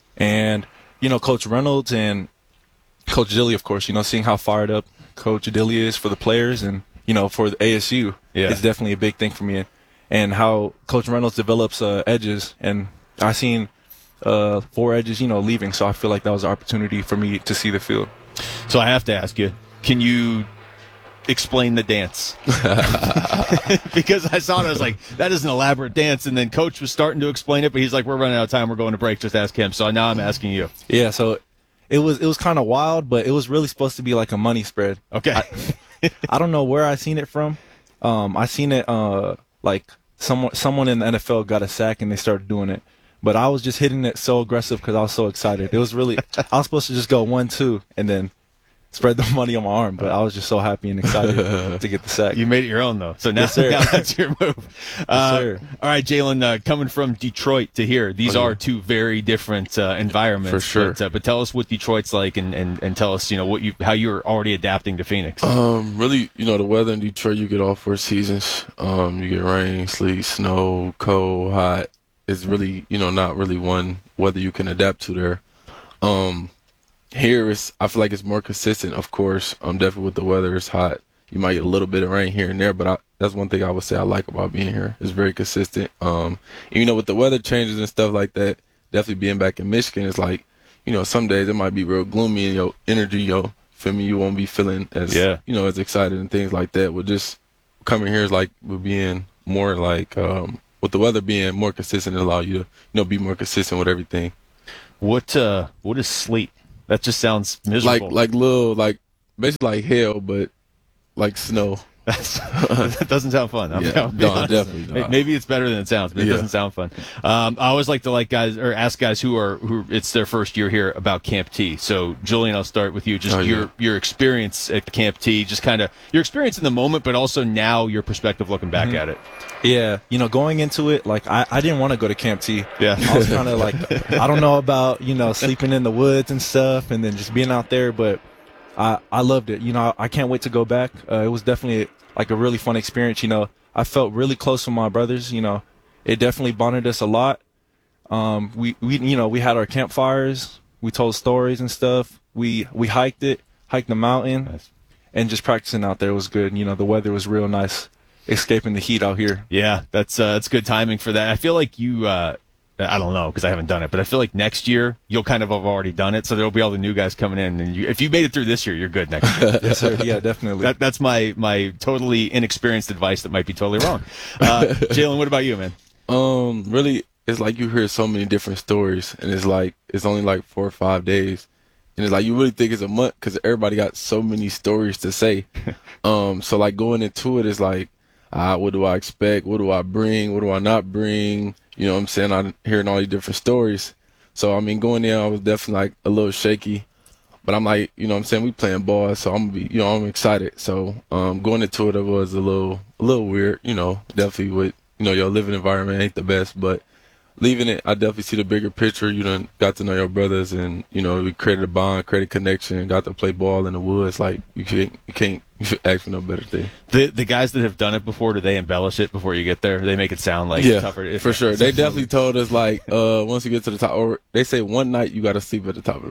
And you know, Coach Reynolds and Coach Dilly, of course. You know, seeing how fired up Coach Dilly is for the players and you know for the A S U, Yeah. it's definitely a big thing for me. And how Coach Reynolds develops uh, edges, and I seen uh, four edges, you know, leaving. So I feel like that was an opportunity for me to see the field. So I have to ask you, can you explain the dance? Because I saw it, I was like, that is an elaborate dance. And then Coach was starting to explain it, but he's like, we're running out of time. We're going to break. Just ask him. So now I'm asking you. Yeah, so it was it was kind of wild, but it was really supposed to be like a money spread. Okay. I, I don't know where I seen it from. Um, I seen it uh like someone someone in the N F L got a sack and they started doing it. But I was just hitting it so aggressive because I was so excited. It was really I was supposed to just go one two and then spread the money on my arm, but I was just so happy and excited to get the sack. You made it your own, though. So now, Yes, sir. now that's your move. Uh, sir. all right, Jalen, uh, coming from Detroit to here, these Oh, yeah. are two very different uh, environments. For sure. But, uh, but tell us what Detroit's like and, and, and tell us, you know, what you how you're already adapting to Phoenix. Um, really, you know, the weather in Detroit, you get all four seasons. Um, you get rain, sleet, snow, cold, hot. It's really, you know, not really one weather you can adapt to there. Um, here is, I feel like it's more consistent, of course. Um, definitely with the weather, it's hot. You might get a little bit of rain here and there, but I, that's one thing I would say I like about being here. It's very consistent. Um, and, you know, with the weather changes and stuff like that, definitely being back in Michigan, it's like, you know, some days it might be real gloomy and your energy, yo, feel me, you won't be feeling as, yeah. you know, as excited and things like that. But just coming here is like we're being more like, um, with the weather being more consistent, it allow you to, you know, be more consistent with everything. What uh, what is sleet? That just sounds miserable. Like like little like basically like hail, but like snow. That's, that doesn't sound fun. I'm, Yeah, I'll be no, honest. definitely not. Maybe it's better than it sounds, but it Yeah. doesn't sound fun. Um, I always like to like guys or ask guys who are who it's their first year here about Camp T. So Julian, I'll start with you. Just Oh, yeah. your your experience at Camp T, just kind of your experience in the moment, but also now your perspective looking back Mhm. at it. Yeah, you know, going into it, like I, I didn't want to go to Camp T. Yeah, I was kind of like, I don't know about, you know, sleeping in the woods and stuff, and then just being out there, but I I loved it. You know, I, I can't wait to go back. Uh, it was definitely like a really fun experience. You know, I felt really close with my brothers. You know, it definitely bonded us a lot. Um, we we you know we had our campfires. We told stories and stuff. We we hiked it, hiked the mountain, nice. and just practicing out there was good. You know, the weather was real nice. Escaping the heat out here. Yeah, that's uh, that's good timing for that. I feel like you. Uh, I don't know because I haven't done it, but I feel like next year you'll kind of have already done it, so there'll be all the new guys coming in, and you, if you made it through this year, you're good next year. Yes, sir. Yeah, definitely. That, that's my my totally inexperienced advice that might be totally wrong. Uh, Jalen, what about you, man? Um, really, it's like you hear so many different stories, and it's like it's only like four or five days, and it's like you really think it's a month because everybody got so many stories to say. um, so like going into it is like, uh, what do I expect? What do I bring? What do I not bring? You know what I'm saying? I'm hearing all these different stories. So, I mean, going there, I was definitely like a little shaky. But I'm like, you know what I'm saying? We playing ball, so I'm be, you know, I'm excited. So, um, going into it, it was a little, a little weird, you know, definitely with, you know, your living environment ain't the best, but leaving it, I definitely see the bigger picture. You done got to know your brothers and, you know, we created a bond, created a connection, got to play ball in the woods. Like, you can't, you can't ask for no better thing. The the guys that have done it before, do they embellish it before you get there? They make it sound like yeah, tougher. for sure. They definitely told us, like, uh, once you get to the top, or they say one night you got to sleep at the top of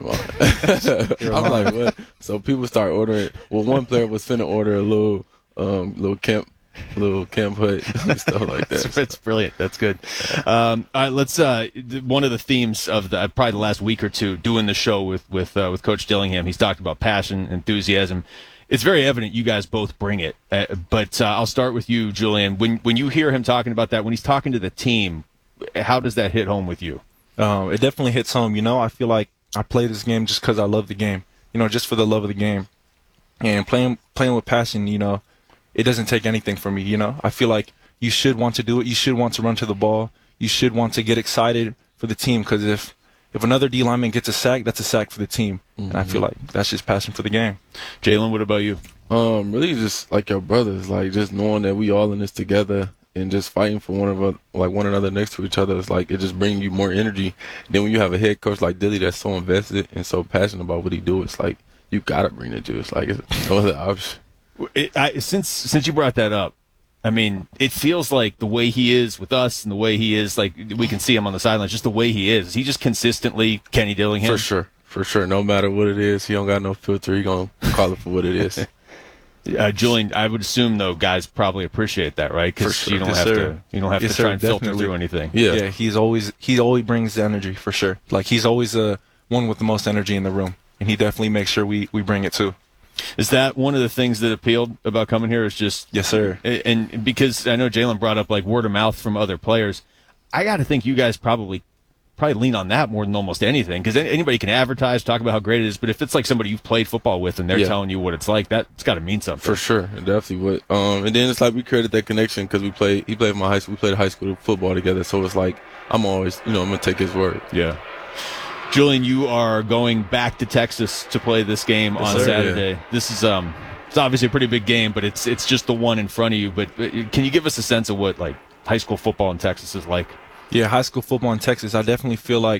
the mountain. I'm like, what? So people start ordering. Well, one player was finna order a little, um, little camp, little camp hut, stuff like that. It's, it's brilliant. That's good. Um, all right, let's. Uh, th- one of the themes of the probably the last week or two doing the show with with uh, with Coach Dillingham, he's talked about passion, enthusiasm. It's very evident you guys both bring it. Uh, but uh, I'll start with you, Julian. When when you hear him talking about that, when he's talking to the team, how does that hit home with you? Um, it definitely hits home. You know, I feel like I play this game just because I love the game. You know, just for the love of the game, and playing playing with passion. You know, it doesn't take anything from me. You know, I feel like you should want to do it. You should want to run to the ball. You should want to get excited for the team because if if another D lineman gets a sack, that's a sack for the team. Mm-hmm. And I feel like that's just passion for the game. Jalen, what about you? Um, really just like your brothers, like just knowing that we all in this together and just fighting for one of us, like one another next to each other. It's like it just brings you more energy. Then when you have a head coach like Dilly that's so invested and so passionate about what he do, it's like you gotta bring the juice. Like it's no other option. It, I, since since you brought that up, I mean, it feels like the way he is with us and the way he is, like we can see him on the sidelines, just the way he is. Is he just consistently Kenny Dillingham? For sure. For sure. No matter what it is, he don't got no filter. He going to call it for what it is. uh, Julian, I would assume, though, guys probably appreciate that, right? Because sure. you don't Yes, have sir. to you don't have Yes, to sir, try and filter definitely. through anything. Yeah. Yeah, he's always he always brings the energy for sure. Like he's always the one with the most energy in the room, and he definitely makes sure we, we bring it too. Is that one of the things that appealed about coming here? Is just yes, sir. And, and because I know Jalen brought up like word of mouth from other players, I got to think you guys probably probably lean on that more than almost anything. Because anybody can advertise, talk about how great it is, but if it's like somebody you've played football with and they're Yeah. telling you what it's like, that's got to mean something. For sure. It definitely would. Um, and then it's like we created that connection because we played. He played in my high school. We played high school football together. So it's like I'm always, you know, I'm gonna take his word. Yeah. Julian, you are going back to Texas to play this game Yes, on sir, Saturday. yeah. This is um, it's obviously a pretty big game, but it's it's just the one in front of you. But uh, can you give us a sense of what like high school football in Texas is like? Yeah, high school football in Texas. I definitely feel like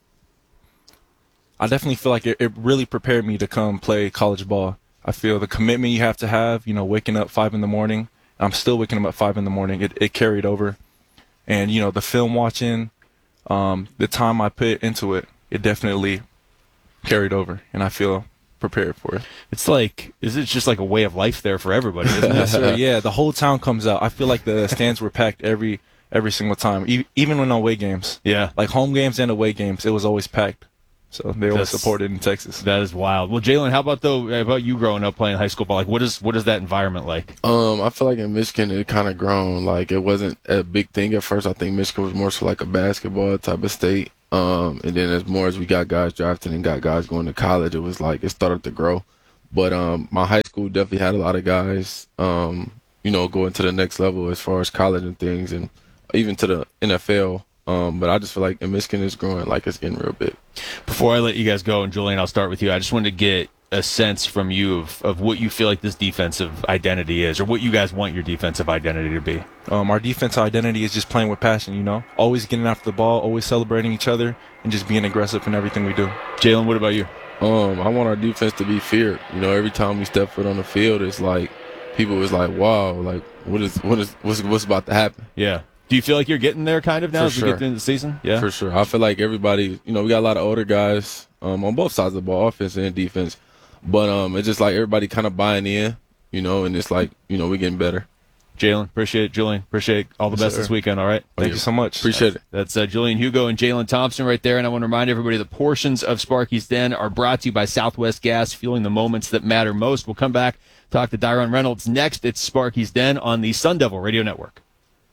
I definitely feel like it, it really prepared me to come play college ball. I feel the commitment you have to have. You know, waking up five in the morning. I'm still waking up at five in the morning. It it carried over, and you know the film watching, um, the time I put into it, it definitely carried over. And I feel prepared for it. It's like, is it just like a way of life there for everybody, isn't it? Yes, sir. Yeah, the whole town comes out. I feel like the stands were packed every every single time, e- even when away games. Yeah. Like home games and away games, it was always packed. So they always That's- supported in Texas. That is wild. Well, Jalen, how about though? How about you growing up playing high school ball? Like, what is what is that environment like? Um, I feel like in Michigan it kind of grown. Like it wasn't a big thing at first. I think Michigan was more so like a basketball type of state. Um, and then as more as we got guys drafted and got guys going to college, it was like it started to grow. But um, my high school definitely had a lot of guys, um, you know, going to the next level as far as college and things, and even to the N F L. Um, but I just feel like in Michigan it's growing, like it's getting real big. Before I let you guys go, and Julian, I'll start with you. I just wanted to get a sense from you of, of what you feel like this defensive identity is, or what you guys want your defensive identity to be. Um, our defensive identity is just playing with passion, you know, always getting after the ball, always celebrating each other, and just being aggressive in everything we do. Jalen, what about you? Um, I want our defense to be feared. You know, every time we step foot on the field, it's like people is like, wow, like what is what is what's what's about to happen? Yeah. Do you feel like you're getting there kind of now For as we sure. get into the season? Yeah. For sure. I feel like everybody, you know, we got a lot of older guys um, on both sides of the ball, offense and defense. But um, it's just like everybody kind of buying in, you know, and it's like, you know, we're getting better. Jalen, appreciate it. Julian, appreciate all the Yes, best sir. this weekend, all right? Thank you so much. Appreciate it. That's uh, Julian Hugo and Jalen Thompson right there. And I want to remind everybody that portions of Sparky's Den are brought to you by Southwest Gas, fueling the moments that matter most. We'll come back, talk to Dyron Reynolds next. It's Sparky's Den on the Sun Devil Radio Network.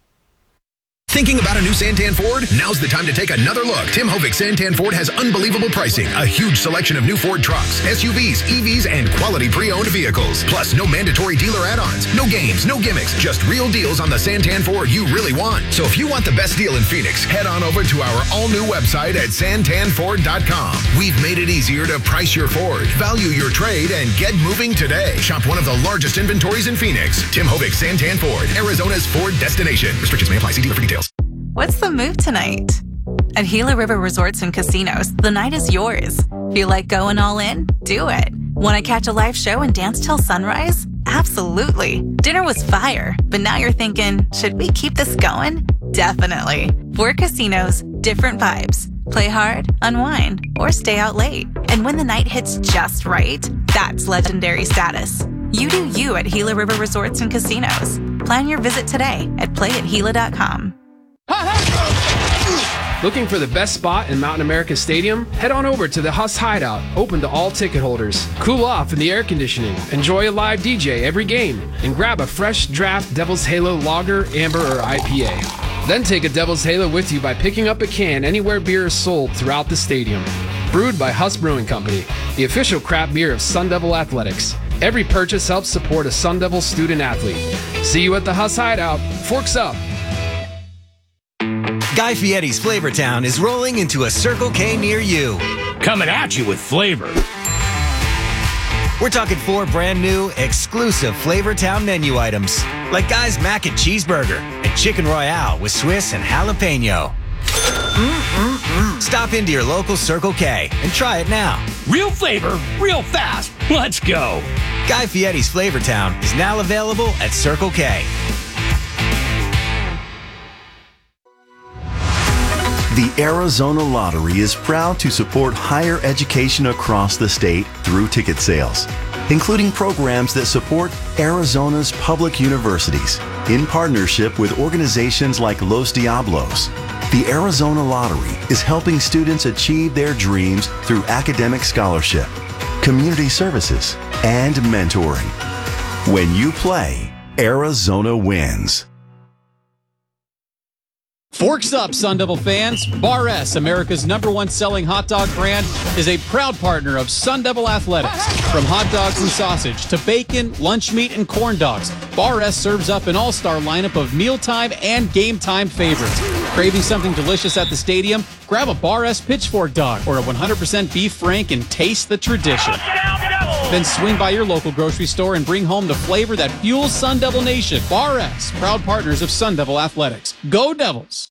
Thinking about a new Santan Ford? Now's the time to take another look. Tim Hovick Santan Ford has unbelievable pricing, a huge selection of new Ford trucks, S U Vs, E Vs, and quality pre-owned vehicles. Plus, no mandatory dealer add-ons, no games, no gimmicks, just real deals on the Santan Ford you really want. So if you want the best deal in Phoenix, head on over to our all-new website at santan ford dot com. We've made it easier to price your Ford, value your trade, and get moving today. Shop one of the largest inventories in Phoenix. Tim Hovick Santan Ford, Arizona's Ford destination. Restrictions may apply. See dealer for details. What's the move tonight? At Gila River Resorts and Casinos, the night is yours. Feel like going all in? Do it. Want to catch a live show and dance till sunrise? Absolutely. Dinner was fire, but now you're thinking, should we keep this going? Definitely. Four casinos, different vibes. Play hard, unwind, or stay out late. And when the night hits just right, that's legendary status. You do you at Gila River Resorts and Casinos. Plan your visit today at play at gila dot com. Looking for the best spot in Mountain America Stadium? Head on over to the Huss Hideout, open to all ticket holders. Cool off in the air conditioning, enjoy a live D J every game, and grab a fresh draft Devil's Halo Lager, Amber, or I P A. Then take a Devil's Halo with you by picking up a can anywhere beer is sold throughout the stadium. Brewed by Huss Brewing Company, the official craft beer of Sun Devil Athletics. Every purchase helps support a Sun Devil student athlete. See you at the Huss Hideout. Forks up. Guy Fieri's Flavortown is rolling into a Circle K near you. Coming at you with flavor. We're talking four brand new, exclusive Flavortown menu items, like Guy's Mac and Cheeseburger and Chicken Royale with Swiss and Jalapeno. Mm-mm-mm. Stop into your local Circle K and try it now. Real flavor, real fast. Let's go. Guy Fieri's Flavortown is now available at Circle K. The Arizona Lottery is proud to support higher education across the state through ticket sales, including programs that support Arizona's public universities in partnership with organizations like Los Diablos. The Arizona Lottery is helping students achieve their dreams through academic scholarship, community services, and mentoring. When you play, Arizona wins. Forks up, Sun Devil fans. Bar S, America's number one selling hot dog brand, is a proud partner of Sun Devil Athletics. From hot dogs and sausage to bacon, lunch meat, and corn dogs, Bar S serves up an all-star lineup of mealtime and game time favorites. Craving something delicious at the stadium? Grab a Bar S pitchfork dog or a one hundred percent beef frank and taste the tradition. Then swing by your local grocery store and bring home the flavor that fuels Sun Devil Nation. Bar S, proud partners of Sun Devil Athletics. Go Devils!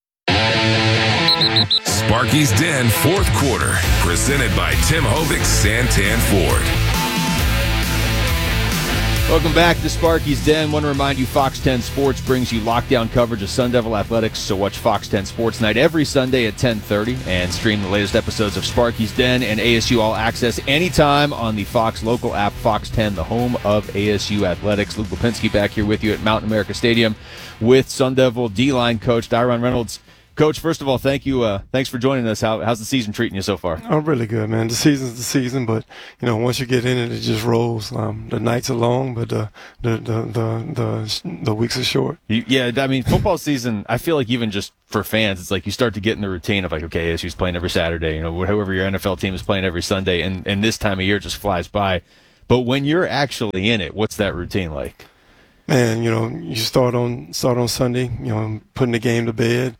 Sparky's Den fourth quarter, presented by Tim Hovick Santan Ford. Welcome back to Sparky's Den. Want to remind you, Fox ten Sports brings you lockdown coverage of Sun Devil athletics. So watch Fox ten Sports Night every Sunday at ten thirty and stream the latest episodes of Sparky's Den and A S U All Access anytime on the Fox local app, Fox ten, the home of A S U athletics. Luke Lipinski back here with you at Mountain America Stadium with Sun Devil D-line coach Dyron Reynolds. Coach, first of all, thank you. Uh, thanks for joining us. How, how's the season treating you so far? Oh, really good, man. The season's the season, but you know, once you get in it, it just rolls. Um, the nights are long, but the the the the the, the weeks are short. You, yeah, I mean, football season. I feel like even just for fans, it's like you start to get in the routine of like, okay, A S U's playing every Saturday. You know, whoever your N F L team is playing every Sunday, and and this time of year just flies by. But when you're actually in it, what's that routine like? Man, you know, you start on start on Sunday. You know, putting the game to bed.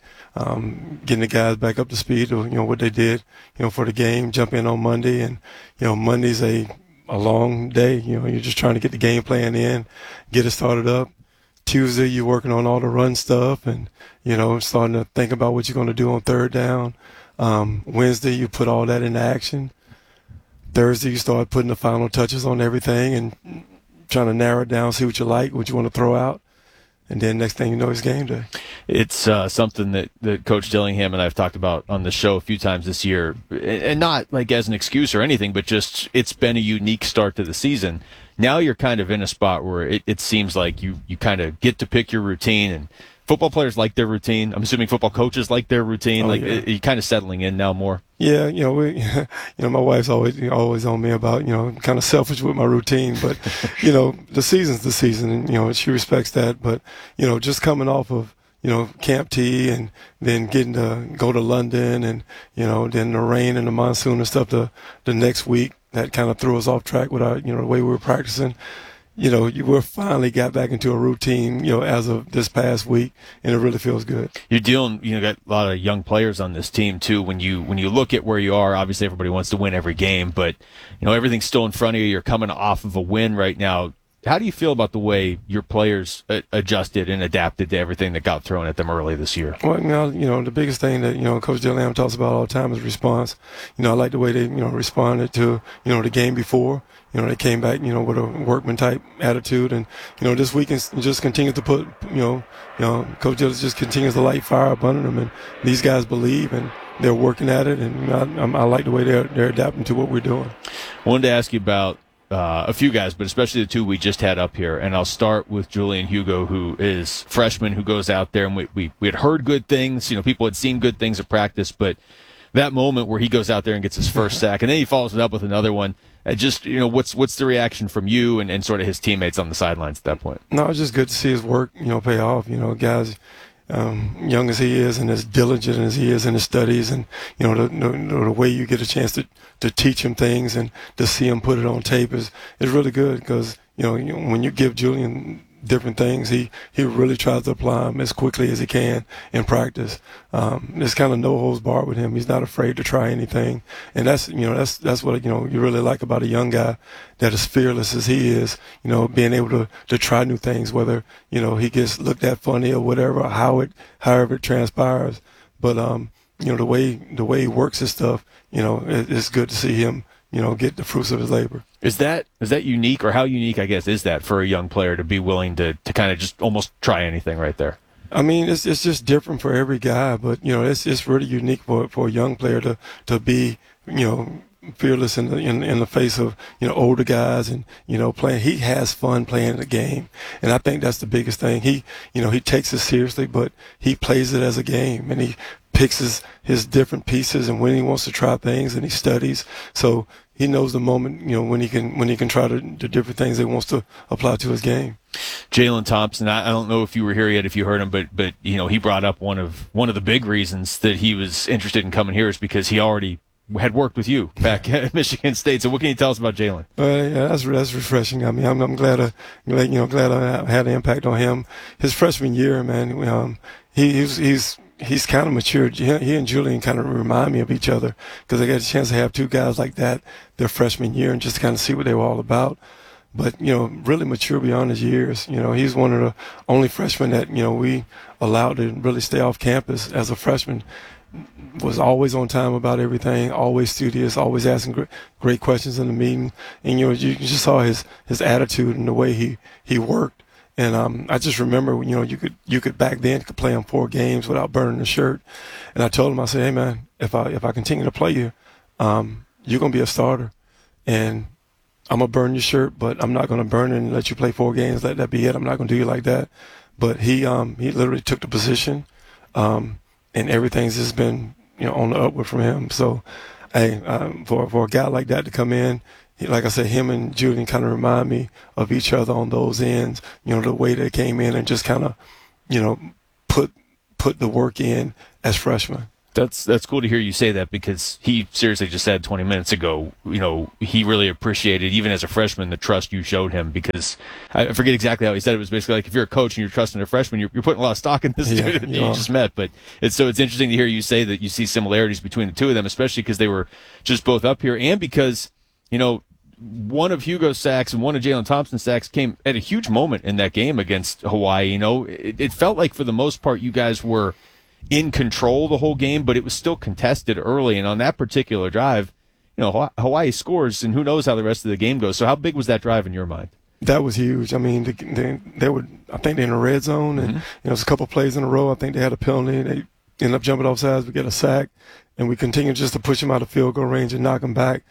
Um, getting the guys back up to speed of, you know, what they did, you know, for the game, jump in on Monday. And, you know, Monday's a, a long day. You know, you're just trying to get the game plan in, get it started up. Tuesday, you're working on all the run stuff and, you know, starting to think about what you're going to do on third down. Um, Wednesday, you put all that into action. Thursday, you start putting the final touches on everything and trying to narrow it down, see what you like, what you want to throw out. And then next thing you know, it's game day. It's uh, something that, that Coach Dillingham and I have talked about on the show a few times this year, and not like as an excuse or anything, but just it's been a unique start to the season. Now you're kind of in a spot where it, it seems like you, you kind of get to pick your routine, and football players like their routine. I'm assuming football coaches like their routine. Oh, like yeah. You're kind of settling in now more. Yeah, you know, we, you know, my wife's always always on me about, you know, kind of selfish with my routine, but you know, the season's the season, and you know, she respects that. But you know, just coming off of, you know, Camp T and then getting to go to London, and you know, then the rain and the monsoon and stuff the the next week, that kind of threw us off track with our, you know, the way we were practicing. You know, you we finally got back into a routine, you know, as of this past week, and it really feels good. You're dealing, you know, got a lot of young players on this team too. When you when you look at where you are, obviously everybody wants to win every game, but you know, everything's still in front of you. You're coming off of a win right now. How do you feel about the way your players uh, adjusted and adapted to everything that got thrown at them early this year? Well, now, you know, the biggest thing that, you know, Coach Dillingham talks about all the time is response. You know, I like the way they, you know, responded to, you know, the game before. You know, they came back, you know, with a workman-type attitude. And, you know, this week is just continues to put, you know, you know, Coach Dillingham just continues to light fire up under them. And these guys believe, and they're working at it. And you know, I, I like the way they're, they're adapting to what we're doing. I wanted to ask you about Uh, a few guys, but especially the two we just had up here. And I'll start with Julian Hugo, who is freshman, who goes out there, and we, we, we had heard good things. You know, people had seen good things at practice, but that moment where he goes out there and gets his first sack, and then he follows it up with another one. Uh, just, you know, what's what's the reaction from you and, and sort of his teammates on the sidelines at that point? No, it's just good to see his work, you know, pay off. You know, guys, um, young as he is and as diligent as he is in his studies, and, you know, the, the, the way you get a chance to, to teach him things and to see him put it on tape is, is really good, because, you know, you know, when you give Julian different things, he, he really tries to apply them as quickly as he can in practice. Um, there's kind of no holds barred with him. He's not afraid to try anything. And that's, you know, that's, that's what, you know, you really like about a young guy that is fearless as he is, you know, being able to, to try new things, whether, you know, he gets looked at funny or whatever, how it, however it transpires. But, um, you know, the way, the way he works his stuff, you know, it, it's good to see him, you know, get the fruits of his labor. Is that is that unique, or how unique, I guess, is that for a young player to be willing to, to kind of just almost try anything right there? I mean, it's it's just different for every guy, but, you know, it's it's really unique for for a young player to, to be, you know, fearless in the in, in the face of, you know, older guys, and, you know, playing. He has fun playing the game, and I think that's the biggest thing. He, you know, he takes it seriously, but he plays it as a game, and he picks his, his different pieces, and when he wants to try things, and he studies. So he knows the moment, you know, when he can when he can try the, the different things that he wants to apply to his game. Jalen Thompson, I, I don't know if you were here yet, if you heard him, but but you know, he brought up one of one of the big reasons that he was interested in coming here is because he already had worked with you back at Michigan State. So what can you tell us about Jalen? Uh, yeah, that's that's refreshing. I mean, I'm I'm glad I, glad, you know, glad I had an impact on him. His freshman year, man, um, he he's he's. He's kind of matured. He, he and Julian kind of remind me of each other, because I got a chance to have two guys like that their freshman year and just kind of see what they were all about. But, you know, really mature beyond his years. You know, he's one of the only freshmen that, you know, we allowed to really stay off campus as a freshman. was always on time about everything, always studious, always asking great, great questions in the meeting. And, you know, you, you just saw his, his attitude and the way he, he worked. And um, I just remember, you know, you could you could back then could play him four games without burning the shirt. And I told him, I said, hey, man, if I if I continue to play you, um, you're going to be a starter. And I'm going to burn your shirt, but I'm not going to burn it and let you play four games. Let that be it. I'm not going to do you like that. But he um, he literally took the position, um, and everything's just been, you know, on the upward from him. So, hey, um, for, for a guy like that to come in, like I said, him and Julian kind of remind me of each other on those ends. You know, the way they came in and just kind of, you know, put put the work in as freshmen. That's that's cool to hear you say that, because he seriously just said twenty minutes ago, you know, he really appreciated, even as a freshman, the trust you showed him. Because I forget exactly how he said it. It was basically like, if you're a coach and you're trusting a freshman, you're, you're putting a lot of stock in this Yeah, student that yeah. you just met. But it's so it's interesting to hear you say that you see similarities between the two of them, especially because they were just both up here, and because, you know, one of Hugo's sacks and one of Jalen Thompson's sacks came at a huge moment in that game against Hawaii. You know, it, it felt like for the most part you guys were in control the whole game, but it was still contested early. And on that particular drive, you know, Hawaii scores, and who knows how the rest of the game goes. So how big was that drive in your mind? That was huge. I mean, they, they, they were, I think they're in the red zone, and mm-hmm. you know, it's a couple of plays in a row. I think they had a penalty. They ended up jumping off sides. We get a sack, and we continued just to push them out of field goal range and knock them back.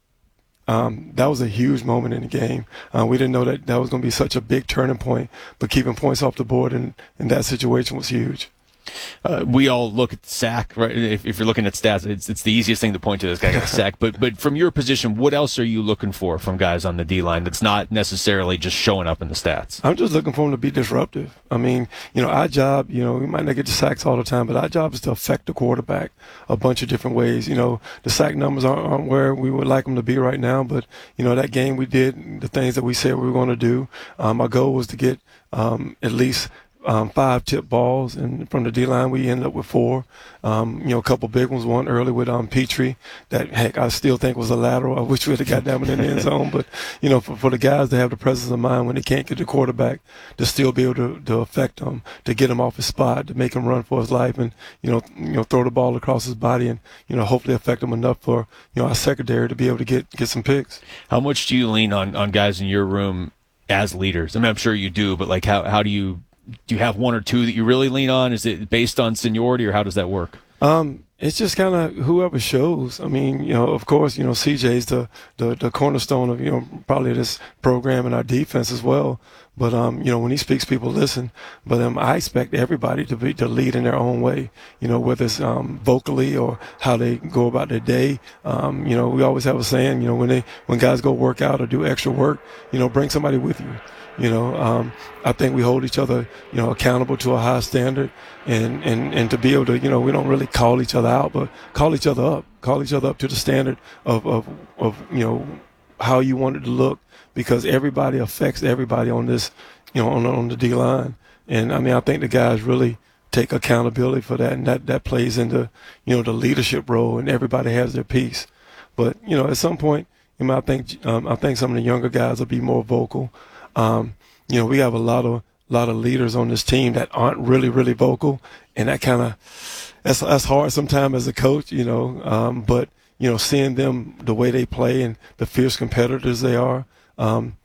Um, that was a huge moment in the game. Uh, we didn't know that that was going to be such a big turning point, but keeping points off the board in, in that situation was huge. Uh, we all look at the sack, right? If, if you're looking at stats, it's it's the easiest thing to point to. This guy got a sack. But but from your position, what else are you looking for from guys on the D line that's not necessarily just showing up in the stats? I'm just looking for them to be disruptive. I mean, you know, our job, you know, we might not get the sacks all the time, but our job is to affect the quarterback a bunch of different ways. You know, the sack numbers aren't, aren't where we would like them to be right now, but you know, that game we did the things that we said we were going to do. Um, our goal was to get um, at least Um, five tip balls, and from the D-line we ended up with four. Um, you know, a couple big ones, one early with um, Petrie that, heck, I still think was a lateral. I wish we'd have got that one in the end zone. But, you know, for, for the guys to have the presence of mind when they can't get the quarterback, to still be able to, to affect him, to get him off his spot, to make him run for his life, and, you know, you know, throw the ball across his body and, you know, hopefully affect him enough for, you know, our secondary to be able to get, get some picks. How much do you lean on, on guys in your room as leaders? I mean, I'm sure you do, but, like, how, how do you – do you have one or two that you really lean on? Is it based on seniority, or how does that work? Um, it's just kind of whoever shows. I mean, you know, of course, you know, C J's the, the, the cornerstone of, you know, probably this program and our defense as well. But, um, you know, when he speaks, people listen. But um, I expect everybody to be to lead in their own way, you know, whether it's um, vocally or how they go about their day. Um, you know, we always have a saying, you know, when they when guys go work out or do extra work, you know, bring somebody with you. You know, um, I think we hold each other, you know, accountable to a high standard, and, and, and to be able to, you know, we don't really call each other out, but call each other up, call each other up to the standard of, of, of you know, how you want it to look, because everybody affects everybody on this, you know, on, on the D line. And I mean, I think the guys really take accountability for that, and that, that plays into, you know, the leadership role, and everybody has their piece. But, you know, at some point, you know, I think, um, I think some of the younger guys will be more vocal. Um, you know, we have a lot of lot of leaders on this team that aren't really, really vocal, and that kind of that's that's hard sometimes as a coach, you know. Um, but you know, seeing them the way they play and the fierce competitors they are, um,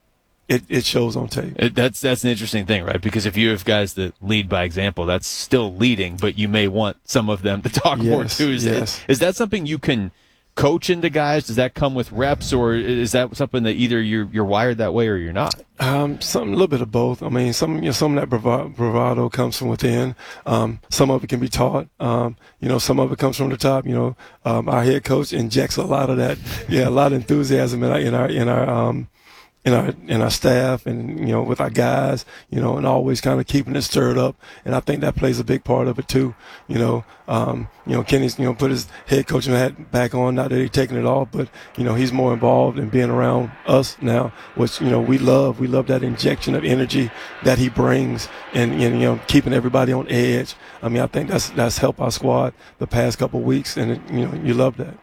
it it shows on tape. It, that's that's an interesting thing, right? Because if you have guys that lead by example, that's still leading, but you may want some of them to talk yes, more too. Is, yes. is that something you can coach into guys? Does that come with reps, or is that something that either you're you're wired that way or you're not? Um, some a little bit of both. I mean, some you know, some of that bravado, bravado comes from within. Um, some of it can be taught. Um, you know, some of it comes from the top. You know, um, our head coach injects a lot of that. Yeah, a lot of enthusiasm in our in our in our um, in our in our staff, and you know, with our guys, you know, and always kind of keeping it stirred up. And I think that plays a big part of it too. You know, um, you know, Kenny's you know put his head coaching hat back on. Not that he's taking it off, but you know, he's more involved in being around us now, which you know we love. We love that injection of energy that he brings, and, and you know, keeping everybody on edge. I mean, I think that's that's helped our squad the past couple of weeks, and it, you know, you love that.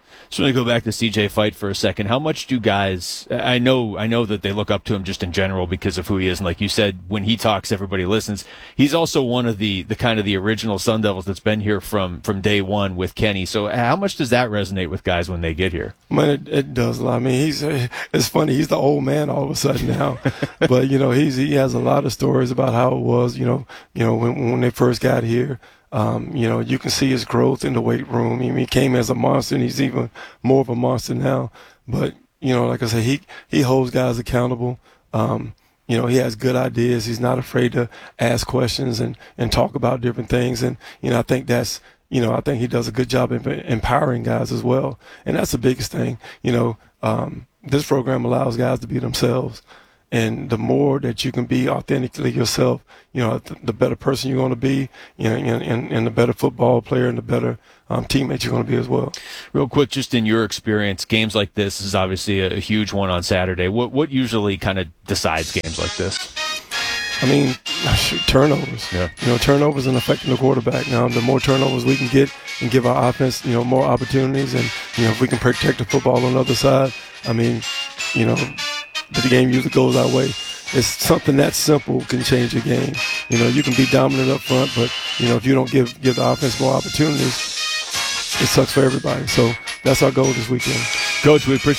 So let me go back to C J Fight for a second. How much do guys, I know I know that they look up to him just in general because of who he is. And like you said, when he talks, everybody listens. He's also one of the, the kind of the original Sun Devils that's been here from, from day one with Kenny. So how much does that resonate with guys when they get here? Man, it, it does a lot. I mean, he's, it's funny. He's the old man all of a sudden now, but you know, he's, he has a lot of stories about how it was, you know, you know, when, when they first got here. Um, you know, you can see his growth in the weight room. I mean, he came as a monster, and he's even more of a monster now. But, you know, like I said, he, he holds guys accountable. Um, you know, he has good ideas. He's not afraid to ask questions and, and talk about different things. And, you know, I think that's, you know, I think he does a good job of empowering guys as well. And that's the biggest thing. You know, um, this program allows guys to be themselves. And the more that you can be authentically yourself, you know, the, the better person you're going to be, you know, and, and, and the better football player and the better um, teammate you're going to be as well. Real quick, just in your experience, games like this is obviously a, a huge one on Saturday. What what usually kind of decides games like this? I mean, shoot, turnovers. Yeah. You know, turnovers and affecting the quarterback. Now, the more turnovers we can get and give our offense, you know, more opportunities, and you know, if we can protect the football on the other side, I mean, you know. But the game usually goes our way. It's something that simple can change a game. You know, you can be dominant up front, but, you know, if you don't give give the offense more opportunities, it sucks for everybody. So that's our goal this weekend. Coach, we appreciate